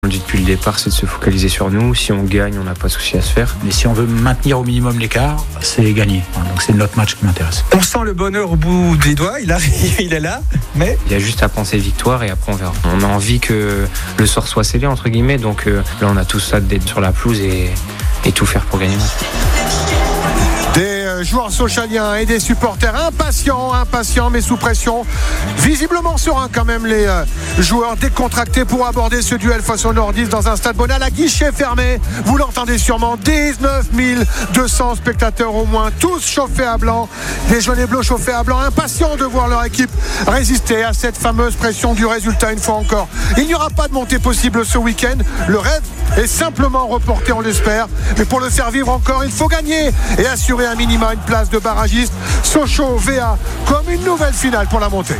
On le dit depuis le départ, c'est de se focaliser sur nous. Si on gagne, on n'a pas de souci à se faire. Mais si on veut maintenir au minimum l'écart, c'est gagner. Donc c'est notre match qui m'intéresse. On sent le bonheur au bout des doigts, il arrive, il est là, mais... Il y a juste à penser victoire et après on verra. On a envie que le sort soit scellé, entre guillemets, donc là on a tous hâte d'être sur la pelouse et tout faire pour gagner. Des joueurs socialiens et des supporters impatients mais sous pression, visiblement sereins quand même, les joueurs décontractés pour aborder ce duel face aux Nordistes dans un stade Bonal à guichet fermé. Vous l'entendez sûrement, 19 200 spectateurs au moins, tous chauffés à blanc, des jaunes et bleus chauffés à blanc, impatients de voir leur équipe résister à cette fameuse pression du résultat une fois encore. Il n'y aura pas de montée possible ce week-end, le rêve est simplement reporté, on l'espère, mais pour le faire vivre encore, il faut gagner et assurer un minima une place de barragiste. Sochaux VA comme une nouvelle finale pour la montée.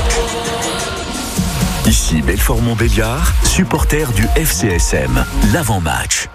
Ici Belfort-Montbéliard, supporter du FCSM, l'avant-match.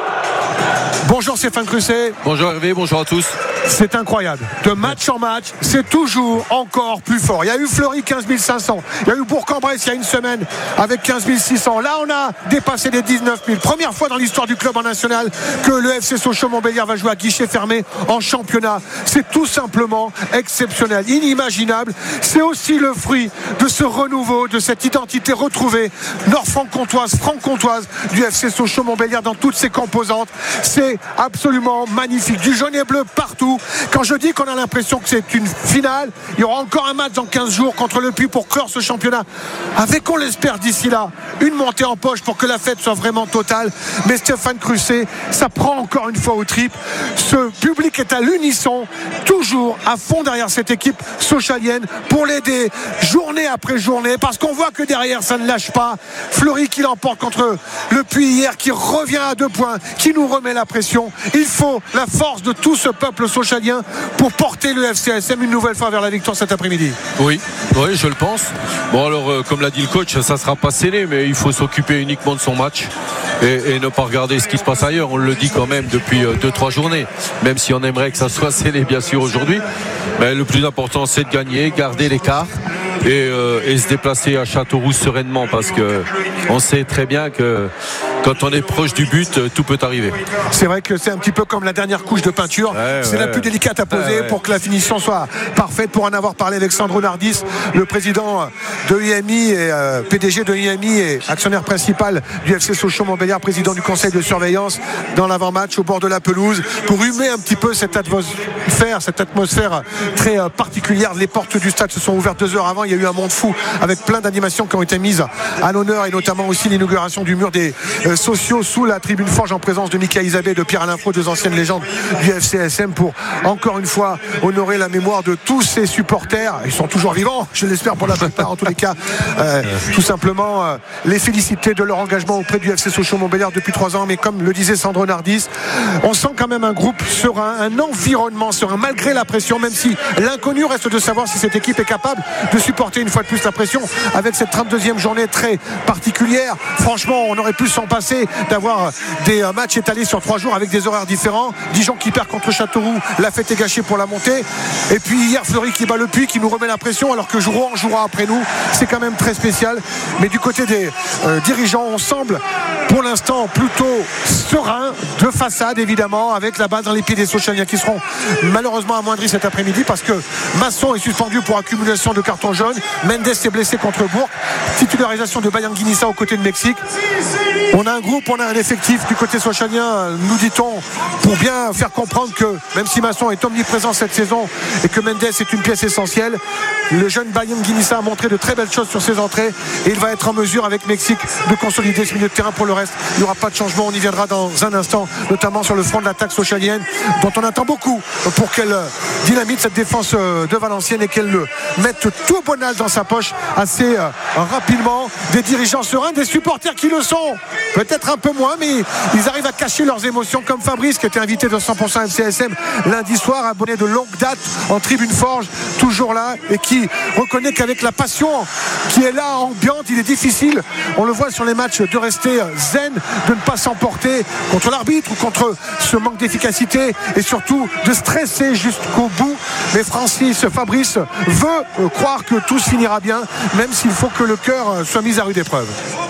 Bonjour Stéphane Crusset. Bonjour Hervé, bonjour à tous. C'est incroyable. De match en match, c'est toujours encore plus fort. Il y a eu Fleury 15 500. Il y a eu Bourg-en-Bresse il y a une semaine avec 15 600. Là, on a dépassé les 19 000. Première fois dans l'histoire du club en national que le FC Sochaux-Montbéliard va jouer à guichet fermé en championnat. C'est tout simplement exceptionnel, inimaginable. C'est aussi le fruit de ce renouveau, de cette identité retrouvée nord-franc-comtoise, franc-comtoise du FC Sochaux-Montbéliard dans toutes ses composantes. C'est absolument magnifique. Du jaune et bleu partout. Quand je dis qu'on a l'impression que c'est une finale, il y aura encore un match dans 15 jours contre le Puy pour clore ce championnat. Avec, on l'espère d'ici là, une montée en poche pour que la fête soit vraiment totale. Mais Stéphane Crusset, ça prend encore une fois au trip. Ce public est à l'unisson, toujours à fond derrière cette équipe sochalienne pour l'aider journée après journée, parce qu'on voit que derrière ça ne lâche pas. Fleury qui l'emporte contre le Puy hier, qui revient à 2 points, qui nous remet la pression. Il faut la force de tout ce peuple sochalien pour porter le FCSM une nouvelle fois vers la victoire cet après-midi. Oui, je le pense. Bon alors, comme l'a dit le coach, ça ne sera pas scellé, mais il faut s'occuper uniquement de son match et ne pas regarder ce qui se passe ailleurs. On le dit quand même depuis 2-3 journées, même si on aimerait que ça soit scellé bien sûr aujourd'hui. Mais le plus important, c'est de gagner, garder l'écart et se déplacer à Châteauroux sereinement, parce qu'on sait très bien que quand on est proche du but, tout peut arriver. C'est vrai que c'est un petit peu comme la dernière couche de peinture. C'est la plus délicate à poser pour que la finition soit parfaite. Pour en avoir parlé avec Sandro Nardis, le président de IMI et PDG de IMI et actionnaire principal du FC Sochaux-Montbéliard, président du conseil de surveillance, dans l'avant-match au bord de la pelouse, pour humer un petit peu cette atmosphère très particulière. Les portes du stade se sont ouvertes 2 heures avant. Il y a eu un monde fou avec plein d'animations qui ont été mises à l'honneur, et notamment aussi l'inauguration du mur des sociaux sous la tribune Forge en présence de Mika Isabé et de Pierre Alain Fro, 2 anciennes légendes du FCSM, pour encore une fois honorer la mémoire de tous ces supporters. Ils sont toujours vivants, je l'espère pour la plupart en tous les cas. Tout simplement les féliciter de leur engagement auprès du FC Sochaux-Montbéliard depuis 3 ans. Mais comme le disait Sandro Nardis, on sent quand même un groupe serein, un environnement serein malgré la pression, même si l'inconnu reste de savoir si cette équipe est capable de supporter une fois de plus la pression avec cette 32e journée très particulière. Franchement, on aurait pu s'en passer d'avoir des matchs étalés sur 3 jours avec des horaires différents. Dijon qui perd contre Châteauroux, la fête est gâchée pour la montée. Et puis hier, Fleury qui bat le Puy, qui nous remet la pression, alors que Rouen jouera après nous. C'est quand même très spécial. Mais du côté des dirigeants, on semble pour l'instant plutôt serein, de façade évidemment, avec la balle dans les pieds des Sochaliens qui seront malheureusement amoindris cet après-midi, parce que Masson est suspendu pour accumulation de cartons jaunes. Mendes est blessé contre Bourg. Titularisation de Bayang-Guinissa aux côtés de Mexique. On a un groupe, on a un effectif du côté sochalien, nous dit-on, pour bien faire comprendre que même si Masson est omniprésent cette saison et que Mendes est une pièce essentielle, le jeune Bayang-Guinissa a montré de très belles choses sur ses entrées, et il va être en mesure avec Mexique de consolider ce milieu de terrain. Pour le reste, il n'y aura pas de changement, on y viendra dans un instant, notamment sur le front de l'attaque sochalienne, dont on attend beaucoup pour qu'elle dynamite cette défense de Valenciennes et qu'elle mette tout Bonal dans sa poche assez rapidement. Des dirigeants sereins, des supporters qui le sont peut-être un peu moins, mais ils arrivent à cacher leurs émotions, comme Fabrice qui était invité de 100% FCSM lundi soir, abonné de longue date en tribune Forge, toujours là, et qui reconnaît qu'avec la passion qui est là, ambiante, il est difficile, on le voit sur les matchs, de rester zen, de ne pas s'emporter contre l'arbitre ou contre ce manque d'efficacité, et surtout de stresser jusqu'au bout. Mais Fabrice veut croire que tout se finira bien, même s'il faut que le cœur soit mis à rude épreuve.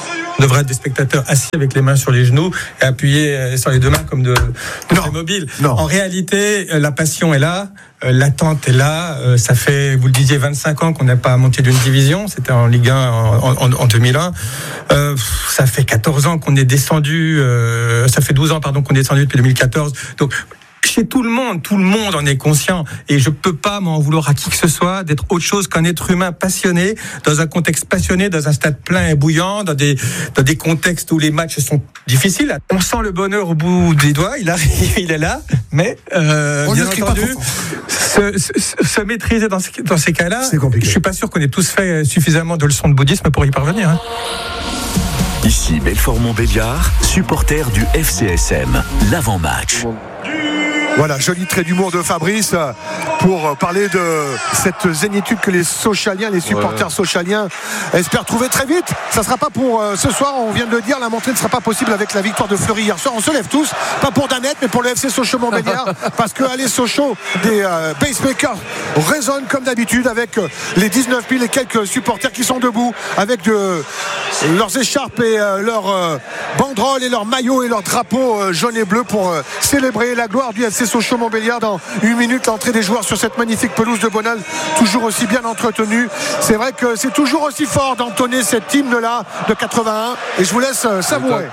devrait être des spectateurs assis avec les mains sur les genoux et appuyés sur les deux mains comme de mobiles. En réalité, la passion est là. L'attente est là. Ça fait, vous le disiez, 25 ans qu'on n'a pas monté d'une division. C'était en Ligue 1 en 2001. Ça fait 14 ans qu'on est descendu. Ça fait 12 ans, pardon, qu'on est descendu depuis 2014. Donc, chez tout le monde en est conscient. Et je peux pas m'en vouloir à qui que ce soit d'être autre chose qu'un être humain passionné, dans un contexte passionné, dans un stade plein et bouillant, dans des contextes où les matchs sont difficiles. On sent le bonheur au bout des doigts. Il arrive, il est là. Mais, bien entendu, se maîtriser dans ces cas-là, je suis pas sûr qu'on ait tous fait suffisamment de leçons de bouddhisme pour y parvenir. Hein. Ici Belfort-Montbéliard, supporter du FCSM, l'avant-match. Voilà, joli trait d'humour de Fabrice pour parler de cette zénitude que les Sochaliens, les supporters sochaliens espèrent trouver très vite. Ça ne sera pas pour ce soir, on vient de le dire, la montée ne sera pas possible avec la victoire de Fleury hier soir. On se lève tous, pas pour Danette, mais pour le FC Sochaux-Montbéliard, parce que allez Sochaux, des pacemakers résonnent comme d'habitude avec les 19 000 et quelques supporters qui sont debout, avec leurs écharpes et leurs banderoles et leurs maillots et leurs drapeaux jaune et bleu pour célébrer la gloire du FC Sochaux-Montbéliard. Dans une minute, l'entrée des joueurs sur cette magnifique pelouse de Bonal, toujours aussi bien entretenue. C'est vrai que c'est toujours aussi fort d'entonner cet hymne-là de 81 et je vous laisse savourer.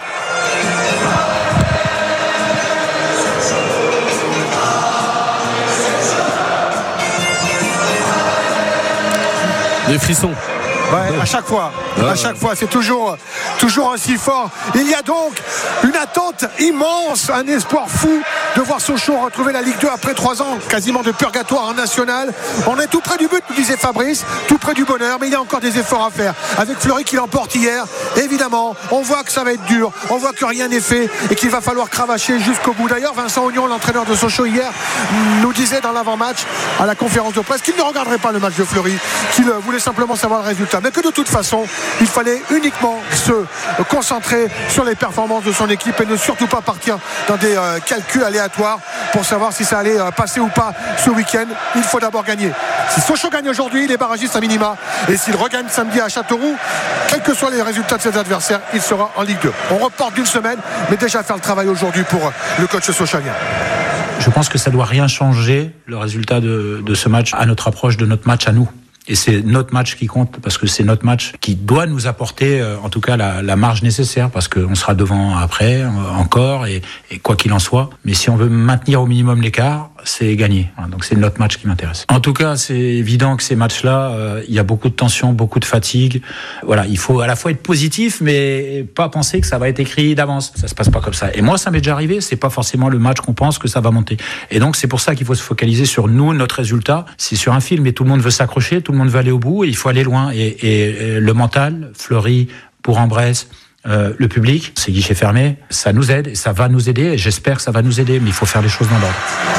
Des frissons. Ouais, à chaque fois, c'est toujours aussi fort. Il y a donc une attente immense, un espoir fou de voir Sochaux retrouver la Ligue 2 après 3 ans quasiment de purgatoire en national. On est tout près du but, nous disait Fabrice, tout près du bonheur, mais il y a encore des efforts à faire. Avec Fleury qui l'emporte hier, évidemment, on voit que ça va être dur, on voit que rien n'est fait et qu'il va falloir cravacher jusqu'au bout. D'ailleurs, Vincent Ognon, l'entraîneur de Sochaux hier, nous disait dans l'avant-match à la conférence de presse qu'il ne regarderait pas le match de Fleury, qu'il voulait simplement savoir le résultat, mais que de toute façon, il fallait uniquement se concentrer sur les performances de son équipe et ne surtout pas partir dans des calculs aléatoires pour savoir si ça allait passer ou pas ce week-end. Il faut d'abord gagner. Si Sochaux gagne aujourd'hui, les barragistes à minima, et s'il regagne samedi à Châteauroux, quels que soient les résultats de ses adversaires, il sera en Ligue 2. On reporte d'une semaine, mais déjà faire le travail aujourd'hui pour le coach sochalien. Je pense que ça ne doit rien changer, le résultat de ce match, à notre approche de notre match à nous. Et c'est notre match qui compte, parce que c'est notre match qui doit nous apporter, en tout cas, la marge nécessaire, parce qu'on sera devant après, encore, et quoi qu'il en soit. Mais si on veut maintenir au minimum l'écart, c'est gagner. Donc c'est notre match qui m'intéresse. En tout cas, c'est évident que ces matchs-là, il y a beaucoup de tension, beaucoup de fatigue. Voilà, il faut à la fois être positif, mais pas penser que ça va être écrit d'avance. Ça se passe pas comme ça. Et moi, ça m'est déjà arrivé. C'est pas forcément le match qu'on pense que ça va monter. Et donc c'est pour ça qu'il faut se focaliser sur nous, notre résultat. C'est sur un film, et tout le monde veut s'accrocher, tout le monde veut aller au bout, et il faut aller loin. Et le mental, Fleury, Bourg-en-Bresse, le public, c'est guichet fermé, ça nous aide et ça va nous aider, et j'espère que ça va nous aider, mais il faut faire les choses dans l'ordre.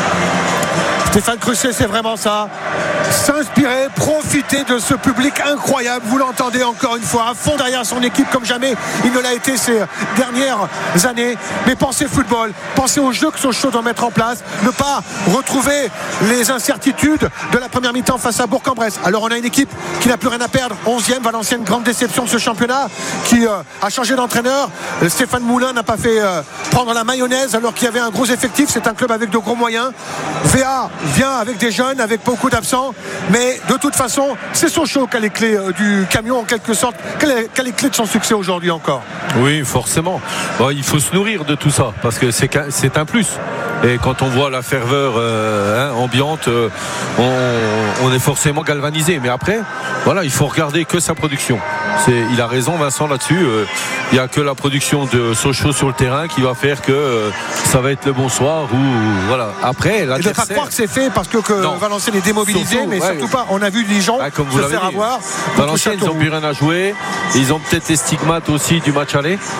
Stéphane Cruchet, c'est vraiment ça. S'inspirer, profiter de ce public incroyable. Vous l'entendez encore une fois, à fond derrière son équipe comme jamais il ne l'a été ces dernières années. Mais pensez football, pensez au jeu que Sochaux doit mettre en place, ne pas retrouver les incertitudes de la première mi-temps face à Bourg-en-Bresse. Alors on a une équipe qui n'a plus rien à perdre, 11e, Valenciennes, grande déception de ce championnat, qui a changé d'entraîneur. Stéphane Moulin n'a pas fait prendre la mayonnaise alors qu'il y avait un gros effectif. C'est un club avec de gros moyens. VA vient avec des jeunes, avec beaucoup d'absents, mais de toute façon c'est Sochaux qui a les clés du camion en quelque sorte, qui a les clés de son succès aujourd'hui encore. Oui, forcément. Bon, il faut se nourrir de tout ça, parce que c'est un plus. Et quand on voit la ferveur ambiante, on est forcément galvanisé. Mais après, voilà, il faut regarder que sa production. Il a raison Vincent là-dessus. Il n'y a que la production de Sochaux sur le terrain qui va faire que ça va être le bonsoir. Voilà. Après, l'adversaire... Il ne faut pas croire que c'est fait parce que Valenciennes est démobilisé, surtout, mais surtout pas. On a vu Dijon se faire avoir. Valenciennes, ils n'ont plus rien à jouer. Ils ont peut-être les stigmates aussi du match aller.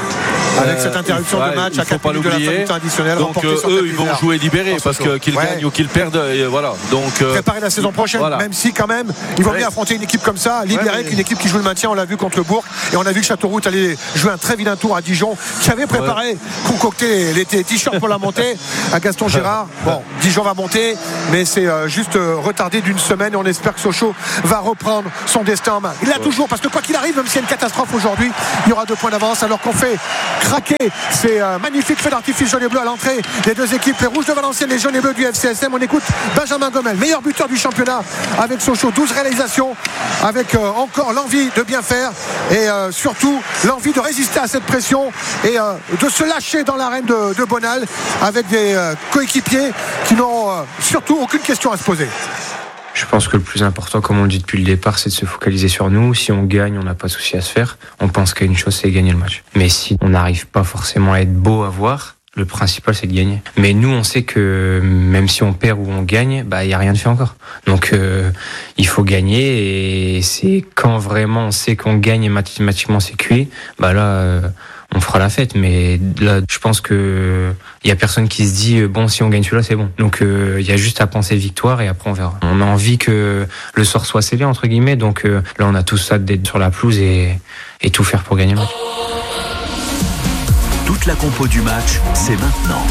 avec cette interruption de match à 4 minutes de la fin du temps additionnel. Donc eux ils vont jouer libérés parce qu'ils gagnent ou qu'ils perdent, et voilà. Donc préparer la saison prochaine, même si quand même ils vont bien affronter une équipe comme ça, libérée, qu'une équipe qui joue le maintien. On l'a vu contre Bourg et on a vu que Châteauroux allait jouer un très vilain tour à Dijon, qui avait préparé, concocté les t-shirts pour la montée à Gaston Gérard. Bon, Dijon va monter, mais c'est juste retardé d'une semaine et on espère que Sochaux va reprendre son destin en main. Il l'a toujours, parce que quoi qu'il arrive, même s'il y a une catastrophe aujourd'hui, il y aura 2 points d'avance, alors qu'on fait craquer ces magnifiques feux d'artifice jaune et bleu à l'entrée des deux équipes, les Rouges de Valenciennes, les jaunes et bleus du FCSM. On écoute Benjamin Gomel, meilleur buteur du championnat avec Sochaux, 12 réalisations, avec encore l'envie de bien faire et surtout l'envie de résister à cette pression et de se lâcher dans l'arène de Bonal avec des coéquipiers qui n'ont surtout aucune question à se poser. Je pense que le plus important, comme on le dit depuis le départ, c'est de se focaliser sur nous. Si on gagne, on n'a pas de souci à se faire. On pense qu'une chose, c'est gagner le match. Mais si on n'arrive pas forcément à être beau à voir, le principal, c'est de gagner. Mais nous, on sait que même si on perd ou on gagne, il n'y a rien de fait encore. Donc, il faut gagner. Et c'est quand vraiment on sait qu'on gagne et mathématiquement c'est cuit, là, on fera la fête. Mais là, je pense que il y a personne qui se dit bon, si on gagne celui-là, c'est bon. Donc, il y a juste à penser victoire et après on verra. On a envie que le sort soit scellé entre guillemets. Donc là, on a tous hâte d'être sur la pelouse et tout faire pour gagner le match. Toute la compo du match, c'est maintenant.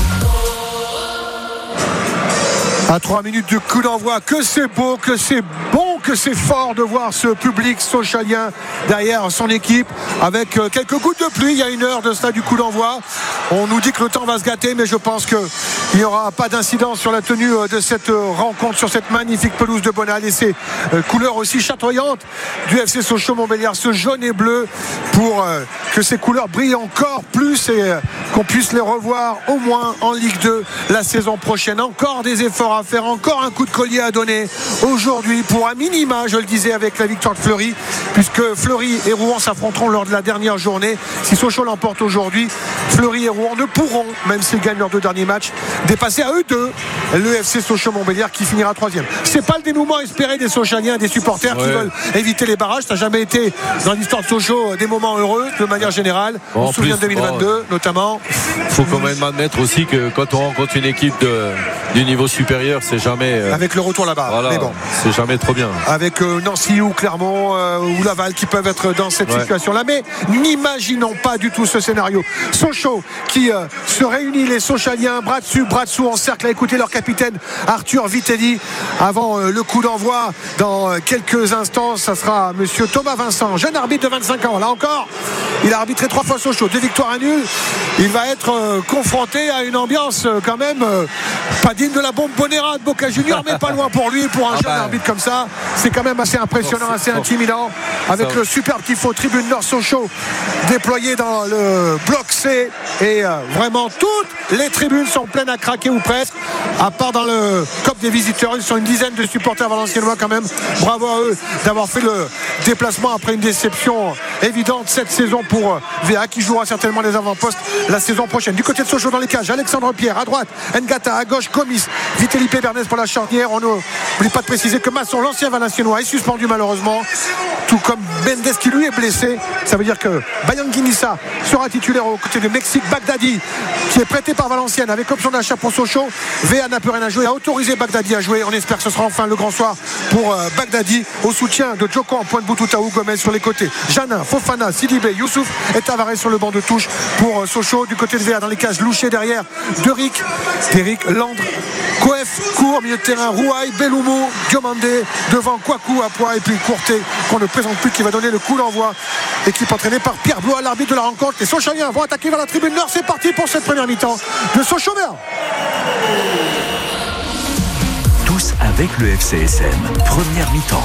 À 3 minutes du coup d'envoi, que c'est beau, que c'est bon, que c'est fort de voir ce public sochalien derrière son équipe avec quelques gouttes de pluie. Il y a 1 heure de cela du coup d'envoi. On nous dit que le temps va se gâter, mais je pense qu'il n'y aura pas d'incidence sur la tenue de cette rencontre, sur cette magnifique pelouse de Bonal et ces couleurs aussi chatoyantes du FC Sochaux-Montbéliard, ce jaune et bleu, pour que ces couleurs brillent encore plus et qu'on puisse les revoir au moins en Ligue 2 la saison prochaine. Encore des efforts à faire, encore un coup de collier à donner aujourd'hui pour un minima, je le disais, avec la victoire de Fleury, puisque Fleury et Rouen s'affronteront lors de la dernière journée. Si Sochaux l'emporte aujourd'hui, Fleury et Rouen ne pourront, même s'ils gagnent leurs 2 derniers matchs, dépasser à eux deux le FC Sochaux-Montbéliard qui finira 3e. C'est pas le dénouement espéré des Sochaliens, des supporters qui veulent éviter les barrages. Ça n'a jamais été dans l'histoire de Sochaux des moments heureux de manière générale. On se souvient de 2022 notamment. Il faut quand même admettre aussi que quand on rencontre une équipe du niveau supérieur, c'est jamais avec le retour là-bas, voilà, mais bon, c'est jamais trop bien avec Nancy ou Clermont ou Laval qui peuvent être dans cette situation là, mais n'imaginons pas du tout ce scénario. Sochaux qui se réunit, les Sochaliens bras dessus bras dessous en cercle à écouter leur capitaine Arthur Vitelli avant le coup d'envoi dans quelques instants. Ça sera monsieur Thomas Vincent, jeune arbitre de 25 ans, là encore il a arbitré 3 fois Sochaux, 2 victoires, 1 nul. Il va être confronté à une ambiance quand même pas digne de la bombe Bonera de Boca Junior, mais pas loin pour lui, pour un jeune arbitre comme ça. C'est quand même assez impressionnant, assez intimidant, avec le superbe tifo tribune Nord Sochaux déployé dans le bloc C et vraiment toutes les tribunes sont pleines à craquer ou presque, à part dans le COP des visiteurs. Ils sont une dizaine de supporters valenciennois quand même. Bravo à eux d'avoir fait le déplacement après une déception évidente cette saison pour VA, qui jouera certainement les avant-postes la saison prochaine. Du côté de Sochaux dans les cages, Alexandre Pierre à droite, Ngata à gauche, Gomis, Vitelli Bernès pour la charnière. On n'oublie pas de préciser que Masson, l'ancien Valenciennois, est suspendu malheureusement, tout comme Mendes qui lui est blessé. Ça veut dire que Bayanguinissa sera titulaire aux côtés de Mexique. Bagdadi qui est prêté par Valenciennes avec option d'achat pour Sochaux. VA n'a plus rien à jouer, a autorisé Bagdadi à jouer. On espère que ce sera enfin le grand soir pour Bagdadi, au soutien de Djoko en point de Boutouta ou Gomez sur les côtés. Janin, Fofana, Sidibé, Youssouf et Tavares sur le banc de touche pour Sochaux. Du côté de VA dans les cages, Louché derrière, Deric, Landre, Coef, Court, milieu de terrain, Rouaille, Belloumou, Diomandé, devant Kouakou à poids et puis Courté qu'on ne présente plus, qui va donner le coup d'envoi. Équipe entraînée par Pierre Blois, l'arbitre de la rencontre. Les Sochaliens vont attaquer vers la tribune nord. C'est parti pour cette première mi-temps de Sochaux-Béarn. Tous avec le FCSM. Première mi-temps.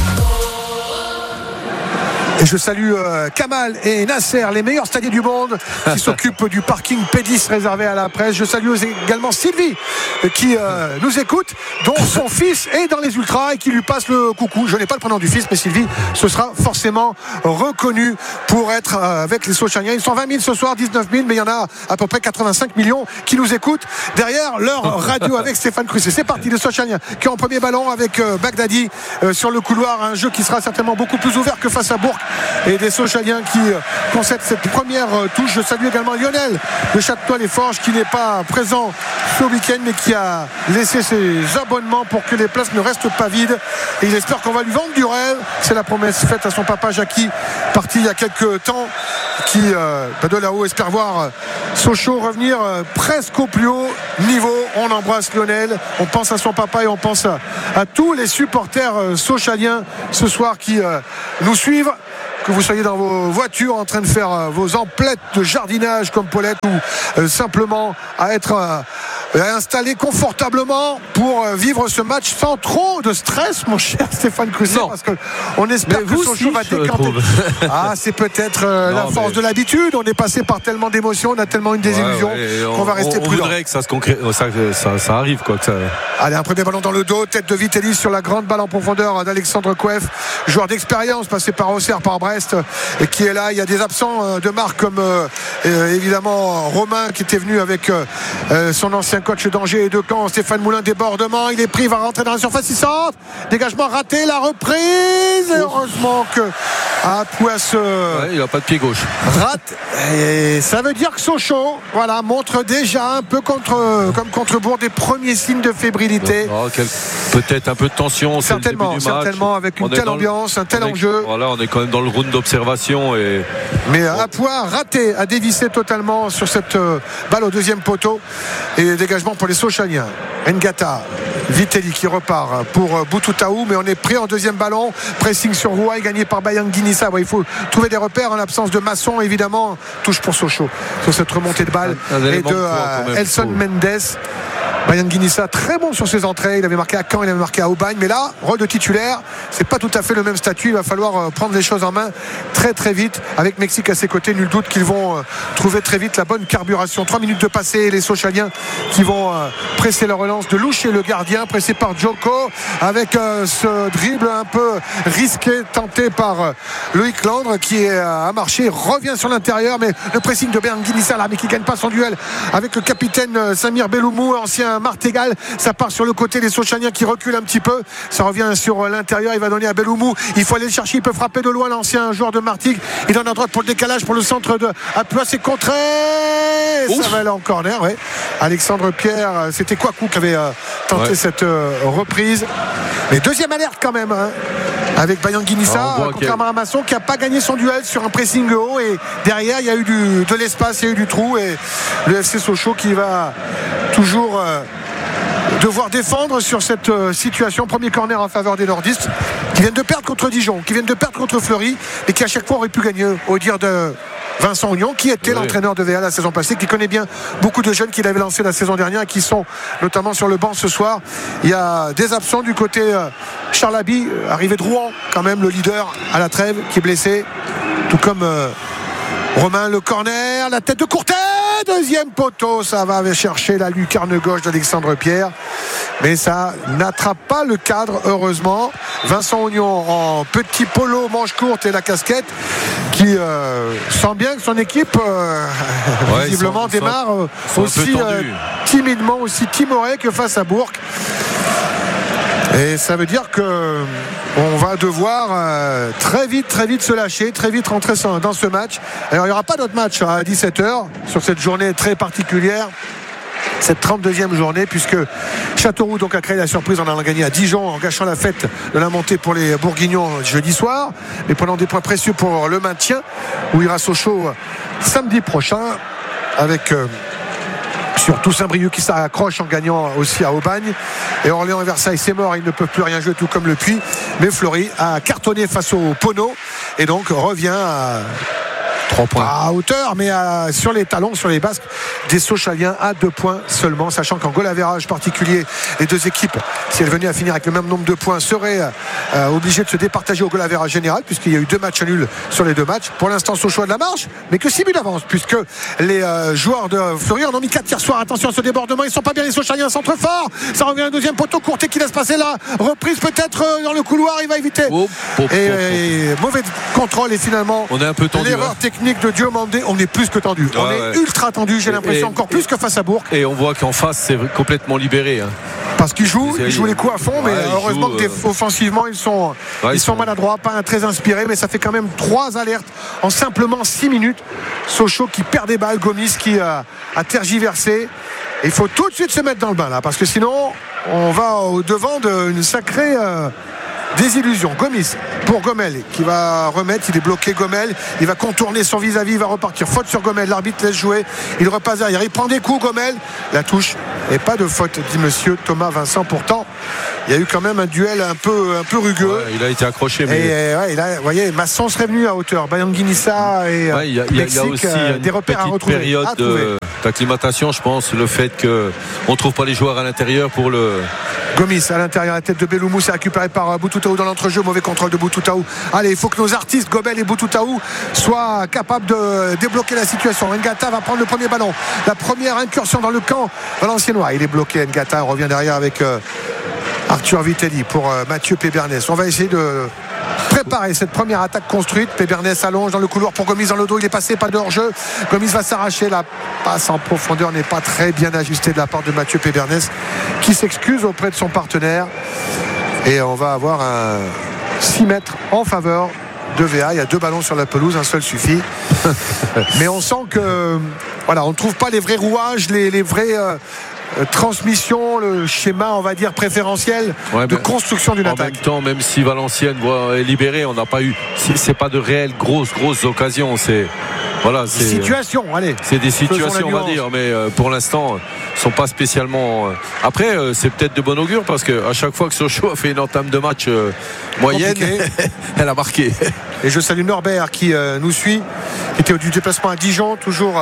Et je salue Kamal et Nasser, les meilleurs stadiers du monde, qui s'occupent du parking P10 réservé à la presse. Je salue également Sylvie qui nous écoute, dont son fils est dans les ultras et qui lui passe le coucou. Je n'ai pas le prénom du fils, mais Sylvie, ce sera forcément reconnu pour être avec les Sochaliens. Ils sont 20 000 ce soir, 19 000, mais il y en a à peu près 85 millions qui nous écoutent derrière leur radio avec Stéphane Crusset. C'est parti, les Sochaliens qui ont un premier ballon avec Bagdadi sur le couloir. Un jeu qui sera certainement beaucoup plus ouvert que face à Bourg, et des Sochaliens qui concèdent cette première touche. Je salue également Lionel de Châtenois-les-Forges qui n'est pas présent ce week-end mais qui a laissé ses abonnements pour que les places ne restent pas vides, et il espère qu'on va lui vendre du rêve. C'est la promesse faite à son papa Jackie, parti il y a quelques temps, qui de là-haut espère voir Sochaux revenir presque au plus haut niveau. On embrasse Lionel, on pense à son papa et on pense à tous les supporters sochaliens ce soir qui nous suivent, que vous soyez dans vos voitures en train de faire vos emplettes de jardinage comme Paulette, ou simplement à être installé confortablement pour vivre ce match sans trop de stress, mon cher Stéphane Crucier, parce qu'on espère que Sochaux va décanter. C'est peut-être la force de l'habitude. On est passé par tellement d'émotions, on a tellement une désillusion qu'on va rester prudent. On voudrait que ça arrive, quoi. Que ça... Allez, un premier ballon dans le dos, tête de Vitelli sur la grande balle en profondeur d'Alexandre Kouef, joueur d'expérience passé par Auxerre, par Brest, et qui est là. Il y a des absents de marque comme évidemment Romain qui était venu avec son ancien coach d'Angers et de Caen, Stéphane Moulin. Débordement, il est pris, il va rentrer dans la surface, il centre, dégagement raté, la reprise, et heureusement que Pouas il n'a pas de pied gauche, rate, et ça veut dire que Sochaux montre déjà un peu comme contre Bourg des premiers signes de fébrilité. Peut-être un peu de tension, certainement avec une telle ambiance, un tel enjeu. On est quand même dans le round d'observation, mais Pouas raté, a dévissé totalement sur cette balle au deuxième poteau, et dégagement pour les Sochaliens. Ngata, Vitelli qui repart pour Boutoutaou, mais on est pris en deuxième ballon, pressing sur Rouaille, gagné par Bayanguinissa. Il faut trouver des repères en l'absence de Masson, évidemment. Touche pour Sochaux sur cette remontée de balle et de Elson Mendes. Bayanguinissa très bon sur ses entrées, il avait marqué à Caen, il avait marqué à Aubagne, mais là, rôle de titulaire, c'est pas tout à fait le même statut. Il va falloir prendre les choses en main très très vite, avec Mexique à ses côtés. Nul doute qu'ils vont trouver très vite la bonne carburation. 3 minutes de passé, les Sochaliens qui vont presser la relance de Louche et le gardien, pressé par Djoko, avec ce dribble un peu risqué tenté par Loïc Landre qui a marché, revient sur l'intérieur, mais le pressing de Bayanguinissa là, mais qui gagne pas son duel avec le capitaine Samir Belloumou, ancien Martégal. Ça part sur le côté, les Sochaliens qui reculent un petit peu, ça revient sur l'intérieur, il va donner à Belloumou, il faut aller le chercher, il peut frapper de loin, l'ancien joueur de Martigues, il donne à droite pour le décalage pour le centre de Apuas, c'est contré, ça va aller en corner. Alexandre Pierre, c'était Kouakou qui avait tenté cette reprise, mais deuxième alerte quand même avec Bayanguinissa, contrairement à Masson qui n'a pas gagné son duel sur un pressing haut, et derrière il y a eu de l'espace, il y a eu du trou, et le FC Sochaux qui va toujours devoir défendre sur cette situation. Premier corner en faveur des nordistes qui viennent de perdre contre Dijon, qui viennent de perdre contre Fleury, et qui à chaque fois auraient pu gagner, au dire de Vincent Oignon, qui était l'entraîneur de VA la saison passée, qui connaît bien beaucoup de jeunes qu'il avait lancés la saison dernière et qui sont notamment sur le banc ce soir. Il y a des absents du côté Charles Haby, arrivé de Rouen quand même, le leader à la trêve, qui est blessé, tout comme Romain. Le corner, la tête de Courtet, deuxième poteau, ça va chercher la lucarne gauche d'Alexandre Pierre, mais ça n'attrape pas le cadre, heureusement. Vincent Oignon en petit polo manche courte et la casquette, qui sent bien que son équipe visiblement démarre aussi timidement, aussi timoré que face à Bourg. Et ça veut dire que on va devoir très vite se lâcher, très vite rentrer dans ce match. Alors il n'y aura pas d'autre match à 17h sur cette journée très particulière, cette 32e journée, puisque Châteauroux donc a créé la surprise en allant gagner à Dijon, en gâchant la fête de la montée pour les Bourguignons jeudi soir, mais prenant des points précieux pour le maintien, où ira Sochaux samedi prochain, avec surtout Saint-Brieuc qui s'accroche en gagnant aussi à Aubagne, et Orléans et Versailles c'est mort, ils ne peuvent plus rien jouer, tout comme le Puy, mais Fleury a cartonné face au Pono et donc revient à 3 points à hauteur, mais sur les talons, sur les basques des Sochaliens, à 2 points seulement, sachant qu'en goal average particulier, les deux équipes, si elles venaient à finir avec le même nombre de points, seraient obligées de se départager au goal average général, puisqu'il y a eu 2 matchs nuls sur les 2 matchs. Pour l'instant, Sochaux a de la marge, mais que 6 buts d'avance, puisque les joueurs de Fleury en ont mis 4 hier soir. Attention à ce débordement, ils sont pas bien les Sochaliens, centre fort, ça revient un deuxième poteau, Courtet qui laisse passer la reprise peut-être dans le couloir, il va éviter. Mauvais contrôle, et finalement on est un peu tendu, l'erreur technique technique de Diomandé, on est plus que tendu. On est ultra tendu, j'ai l'impression, encore plus que face à Bourg. Et on voit qu'en face, c'est complètement libéré. Parce qu'ils jouent les coups à fond, mais heureusement offensivement, ils sont maladroits, pas très inspirés, mais ça fait quand même 3 alertes en simplement 6 minutes. Sochaux qui perd des balles, Gomis qui a tergiversé. Il faut tout de suite se mettre dans le bain là, parce que sinon, on va au devant d'une sacrée désillusion. Gomis pour Gomel qui va remettre, il est bloqué Gomel, il va contourner son vis-à-vis, il va repartir, faute sur Gomel, l'arbitre laisse jouer, il repasse derrière, il prend des coups Gomel, la touche et pas de faute, dit monsieur Thomas Vincent. Pourtant il y a eu quand même un duel un peu rugueux. Il a été accroché, mais vous voyez, Masson serait venu à hauteur, Bayanguinissa et il y a aussi des repères à retrouver, période d'acclimatation, je pense, le fait qu'on ne trouve pas les joueurs à l'intérieur pour le Gomis à l'intérieur, la tête de Belloumou, c'est récupéré par Boutoutaou dans l'entrejeu, mauvais contrôle de Boutoutaou. Allez, il faut que nos artistes Gobel et Boutoutaou soient capables de débloquer la situation. Ngata va prendre le premier ballon, la première incursion dans le camp valenciennois, il est bloqué. Ngata revient derrière avec Arthur Vitelli pour Mathieu Pébernes. On va essayer de préparer cette première attaque construite. Pébernes allonge dans le couloir pour Gomis dans le dos, il est passé, pas de hors-jeu. Gomis va s'arracher, la passe en profondeur n'est pas très bien ajustée de la part de Mathieu Pébernes qui s'excuse auprès de son partenaire, et on va avoir un 6 mètres en faveur de VA. Il y a 2 ballons sur la pelouse, un seul suffit. Mais on sent que on ne trouve pas les vrais rouages, les vrais transmission, le schéma on va dire préférentiel de construction d'une attaque. En même temps, même si Valenciennes est libérée, on n'a pas eu, c'est pas de réelles grosses occasions, c'est situations, allez. C'est des situations, on va dire, mais pour l'instant, ils sont pas spécialement. Après, c'est peut-être de bon augure parce que à chaque fois que Sochaux a fait une entame de match moyenne, elle a marqué. Et je salue Norbert qui nous suit, qui était du déplacement à Dijon, toujours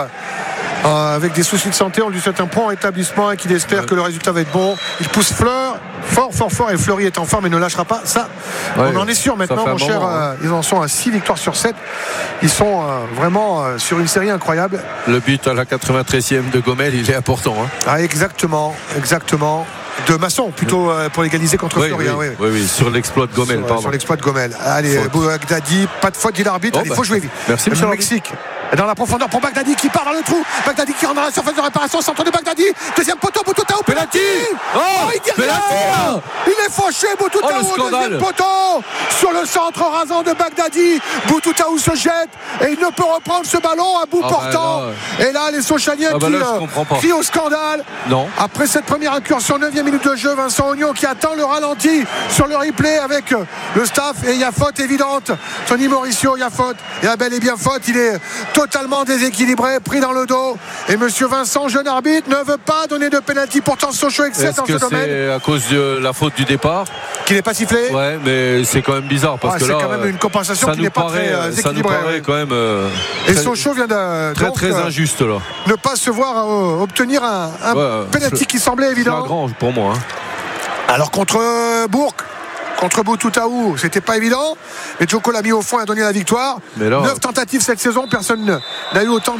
avec des soucis de santé. On lui souhaite un prompt rétablissement et qu'il espère que le résultat va être bon. Il pousse Fleur fort, et Fleury est en forme et ne lâchera pas. Ça, on en est sûr maintenant, mon cher. Ils en sont à 6 victoires sur 7. Ils sont vraiment sur une série incroyable. Le but à la 93e de Gomel, il est important. Exactement. De Masson plutôt pour l'égaliser contre Fleury. Oui, sur l'exploit de Gomel. Sur l'exploit de Gomel. Allez, Bagdadi, pas de faute, dit l'arbitre. Il faut jouer vite. Merci, monsieur. Le Mexique. Dans la profondeur pour Bagdadi qui part dans le trou. Bagdadi qui rentre dans la surface de réparation. Centre de Bagdadi. Deuxième poteau, Boutoutaou. Penalty. Il dit rien. Il est fauché, Boutoutaou au deuxième poteau. Sur le centre rasant de Bagdadi. Boutoutaou se jette et il ne peut reprendre ce ballon à bout portant. Et là, les Sochaliens qui crient au scandale. Non. Après cette première incursion, 9e minute de jeu, Vincent Ognon qui attend le ralenti sur le replay avec le staff, et il y a faute évidente. Tony Mauricio, il y a faute. Il y a bel et bien faute. Il est totalement déséquilibré, pris dans le dos, et monsieur Vincent, jeune arbitre, ne veut pas donner de pénalty. Pourtant Sochaux excelle dans ce domaine. Est-ce que c'est à cause de la faute du départ qu'il n'est pas sifflé? Ouais, mais c'est quand même bizarre parce que là c'est quand même une compensation qui n'est pas très équilibrée. Ça nous paraît quand même et Sochaux vient de très injuste là. Ne pas se voir obtenir un pénalty qui semblait évident. Flagrant pour moi. Alors contre Bourg, contre Boutoutaou, c'était pas évident, mais Djoko l'a mis au fond et a donné la victoire. 9 tentatives cette saison, personne n'a eu autant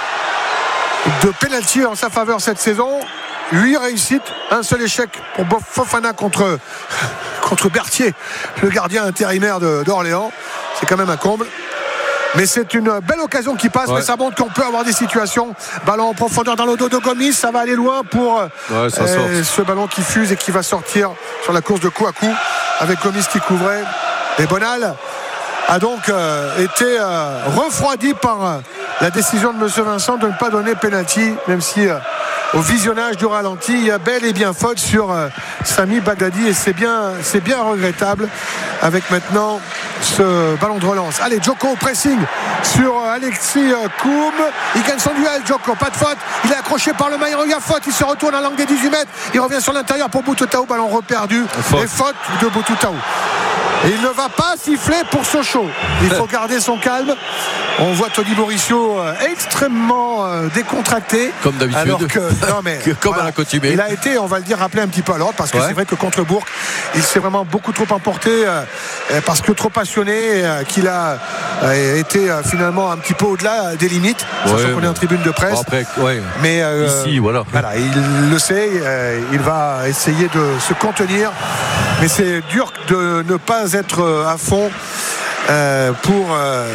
de pénalty en sa faveur cette saison. 8 réussites, un seul échec pour Fofana contre Berthier, le gardien intérimaire d'Orléans. C'est quand même un comble. Mais c'est une belle occasion qui passe, mais ça montre qu'on peut avoir des situations. Ballon en profondeur dans le dos de Gomis, ça va aller loin pour ce ballon qui fuse et qui va sortir sur la course de coup à coup avec Gomis qui couvrait. Et Bonal a donc été refroidi par la décision de monsieur Vincent de ne pas donner penalty, même si au visionnage du ralenti, il y a bel et bien faute sur Sami Bagdadi, et c'est bien regrettable avec maintenant ce ballon de relance. Allez, Djoko au pressing sur Alexis Koum, il gagne son duel. Djoko, pas de faute, il est accroché par le maillot, il y a faute, il se retourne à l'angle des 18 mètres, il revient sur l'intérieur pour Boutoutaou, ballon reperdu et faute de Boutoutaou. Et il ne va pas siffler pour Sochaux. Il faut garder son calme. On voit Tony Mauricio extrêmement décontracté. Comme d'habitude. Alors que, comme à l'accoutumée. Il a été, on va le dire, rappelé un petit peu à l'ordre, parce que c'est vrai que contre Bourg, il s'est vraiment beaucoup trop emporté, parce que trop passionné, qu'il a été finalement un petit peu au-delà des limites. Sachant qu'on est en tribune de presse. Après, mais ici, voilà. Il le sait, il va essayer de se contenir. Mais c'est dur de ne pas être à fond pour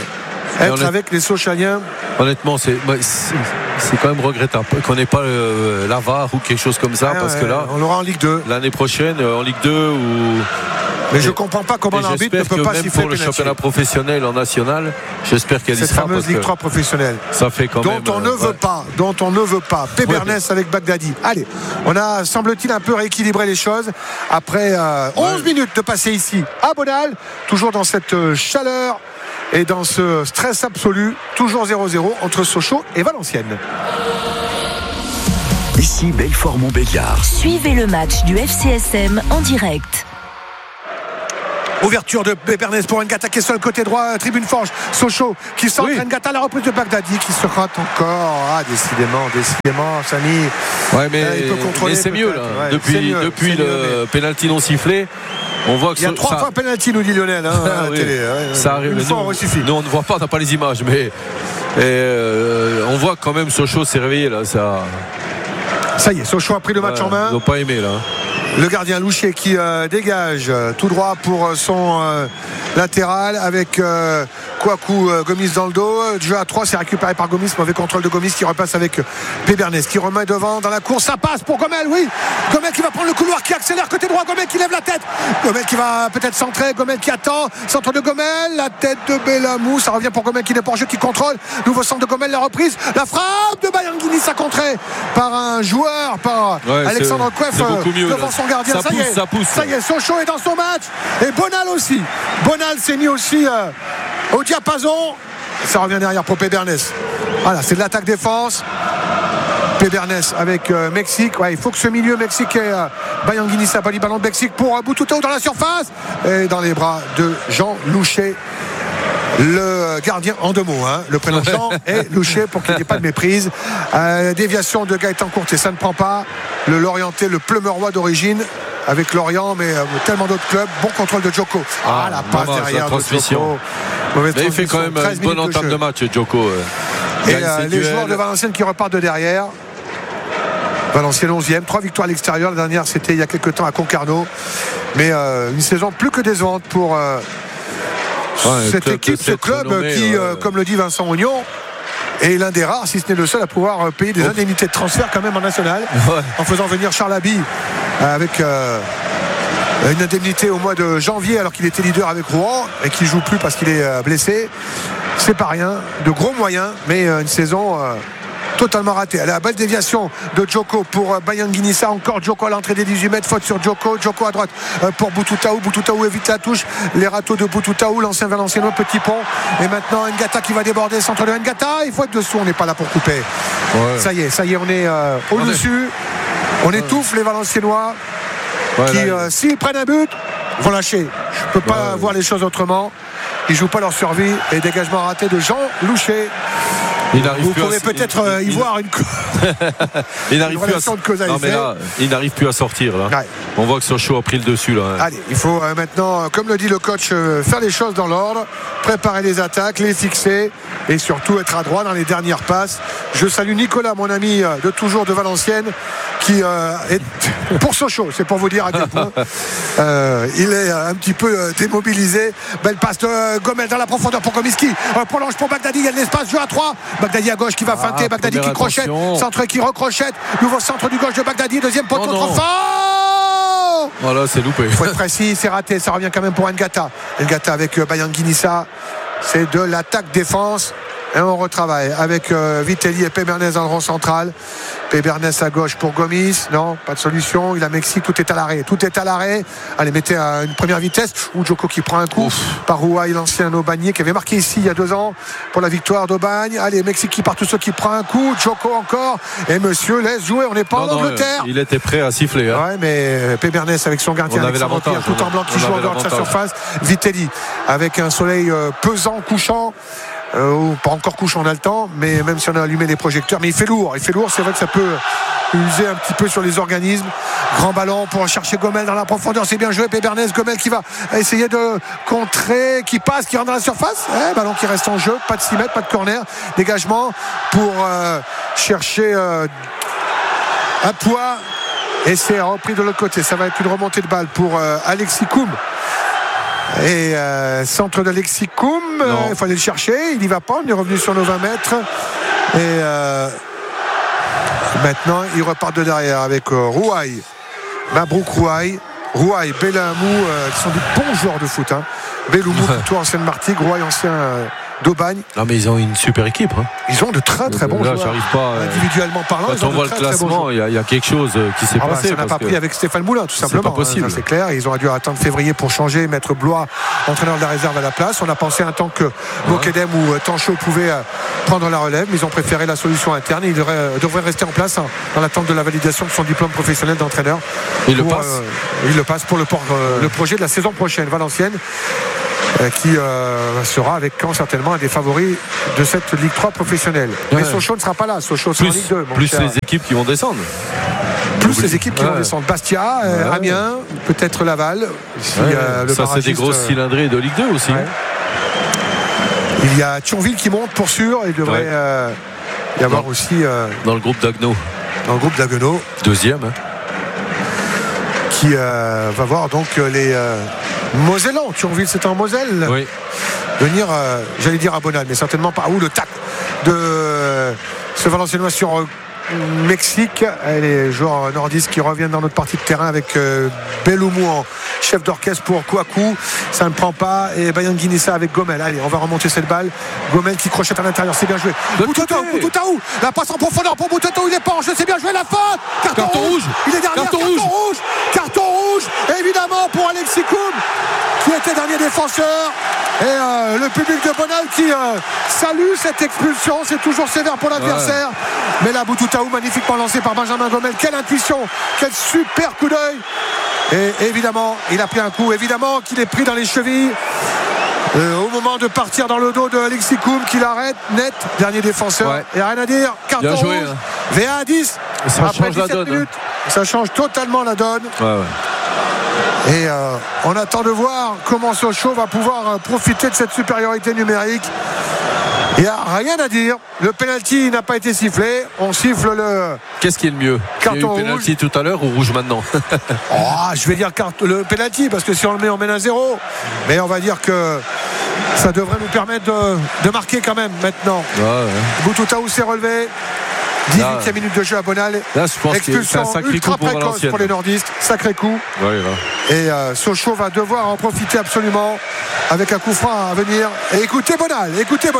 être avec les Sochaliens. Honnêtement, c'est quand même regrettable qu'on n'ait pas la VAR ou quelque chose comme ça, parce que là, on l'aura en Ligue 2 l'année prochaine, en Ligue 2 ou. Mais je comprends pas comment l'arbitre ne peut pas siffler pour le championnat professionnel en national, j'espère qu'elle y sera. Cette fameuse Ligue 3 professionnelle. Ça fait quand même. Dont on ne veut pas. Pébernès avec Bagdadi. Allez, on a, semble-t-il, un peu rééquilibré les choses après 11 minutes de passer ici à Bonal, toujours dans cette chaleur et dans ce stress absolu, toujours 0-0 entre Sochaux et Valenciennes. Ici Belfort-Montbéliard. Suivez le match du FCSM en direct. Ouverture de Pébernès pour Ngata qui est sur le côté droit, tribune Forge. Sochaux qui centre, Ngata, la reprise de Bagdadi qui se rate encore. Décidément, Samy. Ouais, mais c'est mieux là. Ouais, depuis le pénalty non sifflé, on voit que il y a 3 fois pénalty, nous dit Lionel, à la télé. Ça arrive. Nous, on ne voit pas, on n'a pas les images, mais on voit quand même Sochaux s'est réveillé là. Ça y est, Sochaux a pris le match en main. Ils n'ont pas aimé là. Le gardien Louchet qui dégage tout droit pour son latéral avec Kouakou Gomis dans le dos. Jeu à 3, c'est récupéré par Gomis. Mauvais contrôle de Gomis qui repasse avec Pébernès qui remet devant dans la course. Ça passe pour Gomel, oui. Gomel qui va prendre le couloir, qui accélère côté droit. Gomel qui lève la tête. Gomel qui va peut-être centrer. Gomel qui attend. Centre de Gomel. La tête de Bellamou. Ça revient pour Gomel qui n'est pas en jeu, qui contrôle. Nouveau centre de Gomel, la reprise. La frappe de Bayangini, ça contré par un joueur, par Alexandre Kouef devant son gardien. Ça y est, Sochaux est dans son match. Et Bonal aussi. Bonal s'est mis aussi au diapason. Ça revient derrière pour Pébernès. Voilà, c'est de l'attaque-défense. Pébernès avec Mexique. Il faut que ce milieu Mexique et Bayangini, ça ballon de Mexique pour Boutoutou dans la surface. Et dans les bras de Jean Louchet. Le gardien, en 2 mots, le prénom Jean et Louchet pour qu'il n'y ait pas de méprise. Déviation de Gaëtan Courtet, ça ne prend pas. Le Lorientais, le Pleumerois d'origine avec Lorient, mais tellement d'autres clubs. Bon contrôle de Joko. La passe derrière de Joko. Il fait quand même une bonne entame de match, Joko. Et les joueurs de Valenciennes qui repartent de derrière. Valenciennes 11e, 3 victoires à l'extérieur. La dernière, c'était il y a quelques temps à Concarneau. Mais une saison plus que décevante pour cette équipe, ce club qui, comme le dit Vincent Ognon, est l'un des rares, si ce n'est le seul, à pouvoir payer des indemnités de transfert quand même en national, en faisant venir Charles Haby avec une indemnité au mois de janvier alors qu'il était leader avec Rouen et qu'il ne joue plus parce qu'il est blessé. C'est pas rien, de gros moyens, mais une saison totalement ratée. La belle déviation de Joko pour Bayanginissa, encore Joko à l'entrée des 18 mètres, faute sur Joko à droite pour Boutouttaou évite la touche, les râteaux de Boutouttaou, l'ancien Valenciennois, petit pont, et maintenant Ngata qui va déborder, centre de Ngata, il faut être dessous, on n'est pas là pour couper. Ça y est, on est au-dessus, on étouffe les Valenciennois qui, s'ils prennent un but, vont lâcher. Je ne peux pas voir les choses autrement. Ils ne jouent pas leur survie, et dégagement raté de Jean Louchet. Vous pourrez peut-être y voir une relation de cause à effet. Il n'arrive plus à sortir là. On voit que Sochaux a pris le dessus là. Allez, il faut maintenant, comme le dit le coach, faire les choses dans l'ordre, préparer les attaques, les fixer et surtout être adroit dans les dernières passes. Je salue Nicolas, mon ami de toujours de Valenciennes, qui est pour Sochaux, c'est pour vous dire à quel point il est un petit peu démobilisé. Belle passe de Gomel dans la profondeur pour Gomis qui prolonge pour Bagdadi, il y a de l'espace, jeu à 3. Bagdadi à gauche qui va feinter, Bagdadi qui crochette, centre qui recrochette, nouveau centre du gauche de Bagdadi, deuxième poteau trop fort. Voilà, c'est loupé. Il faut être précis, c'est raté, ça revient quand même pour Ngata avec Bayanginissa, c'est de l'attaque-défense. Et on retravaille avec Vitelli et Pébernès dans le rond central. Pébernès à gauche pour Gomis. Non, pas de solution. Il a Mexique, tout est à l'arrêt. Allez, mettez à une première vitesse. Ou Joko qui prend un coup par Rouaille, l'ancien Aubagne qui avait marqué ici il y a 2 ans pour la victoire d'Aubagne. Allez, Mexique qui part tout seul, qui prend un coup. Joko encore. Et monsieur laisse jouer. On n'est pas en Angleterre. Il était prêt à siffler. Ouais, mais Pébernès avec son gardien tout en blanc qui joue en dehors de sa surface. Vitelli avec un soleil pesant, couchant. Pas encore couchant, on a le temps, mais même si on a allumé les projecteurs, mais il fait lourd, c'est vrai que ça peut user un petit peu sur les organismes. Grand ballon pour chercher Gomel dans la profondeur, c'est bien joué. Pébernès, Gomel qui va essayer de contrer, qui passe, qui rentre dans la surface, ballon qui reste en jeu, pas de 6 mètres, pas de corner, dégagement pour chercher un poids, et c'est repris de l'autre côté. Ça va être une remontée de balle pour Alexis Koum. Et centre d'Alexis Koum, il fallait le chercher, il n'y va pas, on est revenu sur nos 20 mètres. Et maintenant, il repart de derrière avec Rouaille, Mabrouk Rouaille, Bellamou, qui sont des bons joueurs de foot. Belloumou, plutôt ancienne Martigues, Rouaille, ancien d'Aubagne. Non, mais ils ont une super équipe. Ils ont de très très bons joueurs. Individuellement parlant, quand on voit le classement, il y a quelque chose qui s'est passé. Ça n'a pas pris avec Stéphane Moulin, tout simplement. C'est pas possible. Ça, c'est clair. Ils auraient dû attendre février pour changer, mettre Blois, entraîneur de la réserve, à la place. On a pensé un temps que Bokedem ou Tanchot pouvaient prendre la relève, mais ils ont préféré la solution interne. Il devrait rester en place dans l'attente de la validation de son diplôme professionnel d'entraîneur. Il le passe pour le projet de la saison prochaine, Valenciennes, qui sera avec Caen certainement un des favoris de cette Ligue 3 professionnelle. Mais Sochaux ne sera pas là. Sochaux sera en Ligue 2. Plus les équipes qui vont descendre. Plus les équipes qui vont descendre. Bastia, Amiens, peut-être Laval. Ça, c'est des grosses cylindrées de Ligue 2 aussi. Il y a Thionville qui monte pour sûr. Il devrait y avoir aussi. Dans le groupe d'Agneau. Deuxième. Qui va voir donc les Mosellans. Thionville, c'est en Moselle. Oui. Venir, j'allais dire à Bonal, mais certainement pas. Le tac de ce Valenciennois sur Mexique. Et les joueurs nordistes qui reviennent dans notre partie de terrain avec Belloumou en chef d'orchestre pour Kouakou. Ça ne prend pas. Et Bayan Guinissa avec Gomel. Allez, on va remonter cette balle. Gomel qui crochette à l'intérieur. C'est bien joué. Boutouttaou. La passe en profondeur pour Boutouttaou. Il est pas en jeu. C'est bien joué. La faute. Carton rouge. Il est dernier. Carton rouge. Évidemment pour Alexis Koum, qui était dernier défenseur. Et le public de Bonal qui salue cette expulsion. C'est toujours sévère pour l'adversaire. Mais là, Boutouttaou, magnifiquement lancé par Benjamin Gomel. Quelle intuition. Quel super coup d'œil. Et évidemment, il a pris un coup. Évidemment qu'il est pris dans les chevilles. Au moment de partir dans le dos de Alexis Koum, qui l'arrête net. Dernier défenseur. Il n'y a rien à dire. Carton rouge. VA à 10. Ça change la donne. Minutes, ça change totalement la donne. Et on attend de voir comment Sochaux va pouvoir profiter de cette supériorité numérique. Il n'y a rien à dire. Le penalty n'a pas été sifflé. On siffle le. Qu'est-ce qui est le mieux? Carton rouge. Penalty tout à l'heure ou rouge maintenant? Je vais dire le penalty, parce que si on le met, on mène à 0. Mais on va dire que ça devrait nous permettre de marquer quand même maintenant. Boutouttaou s'est relevé. 18e minute de jeu à Bonal. Là, je pense que c'est un sacré coup pour les nordistes. Sacré coup. Et Sochaux va devoir en profiter absolument avec un coup franc à venir. Et écoutez Bonal.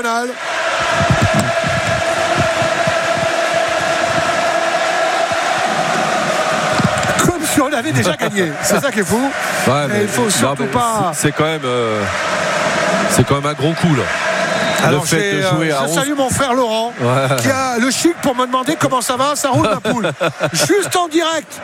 Comme si on avait déjà gagné. C'est ça qui est fou. Mais il faut surtout pas. C'est quand même un gros coup là. Alors je salue mon frère Laurent qui a le chic pour me demander comment ça va, ça roule ma poule. Juste en direct.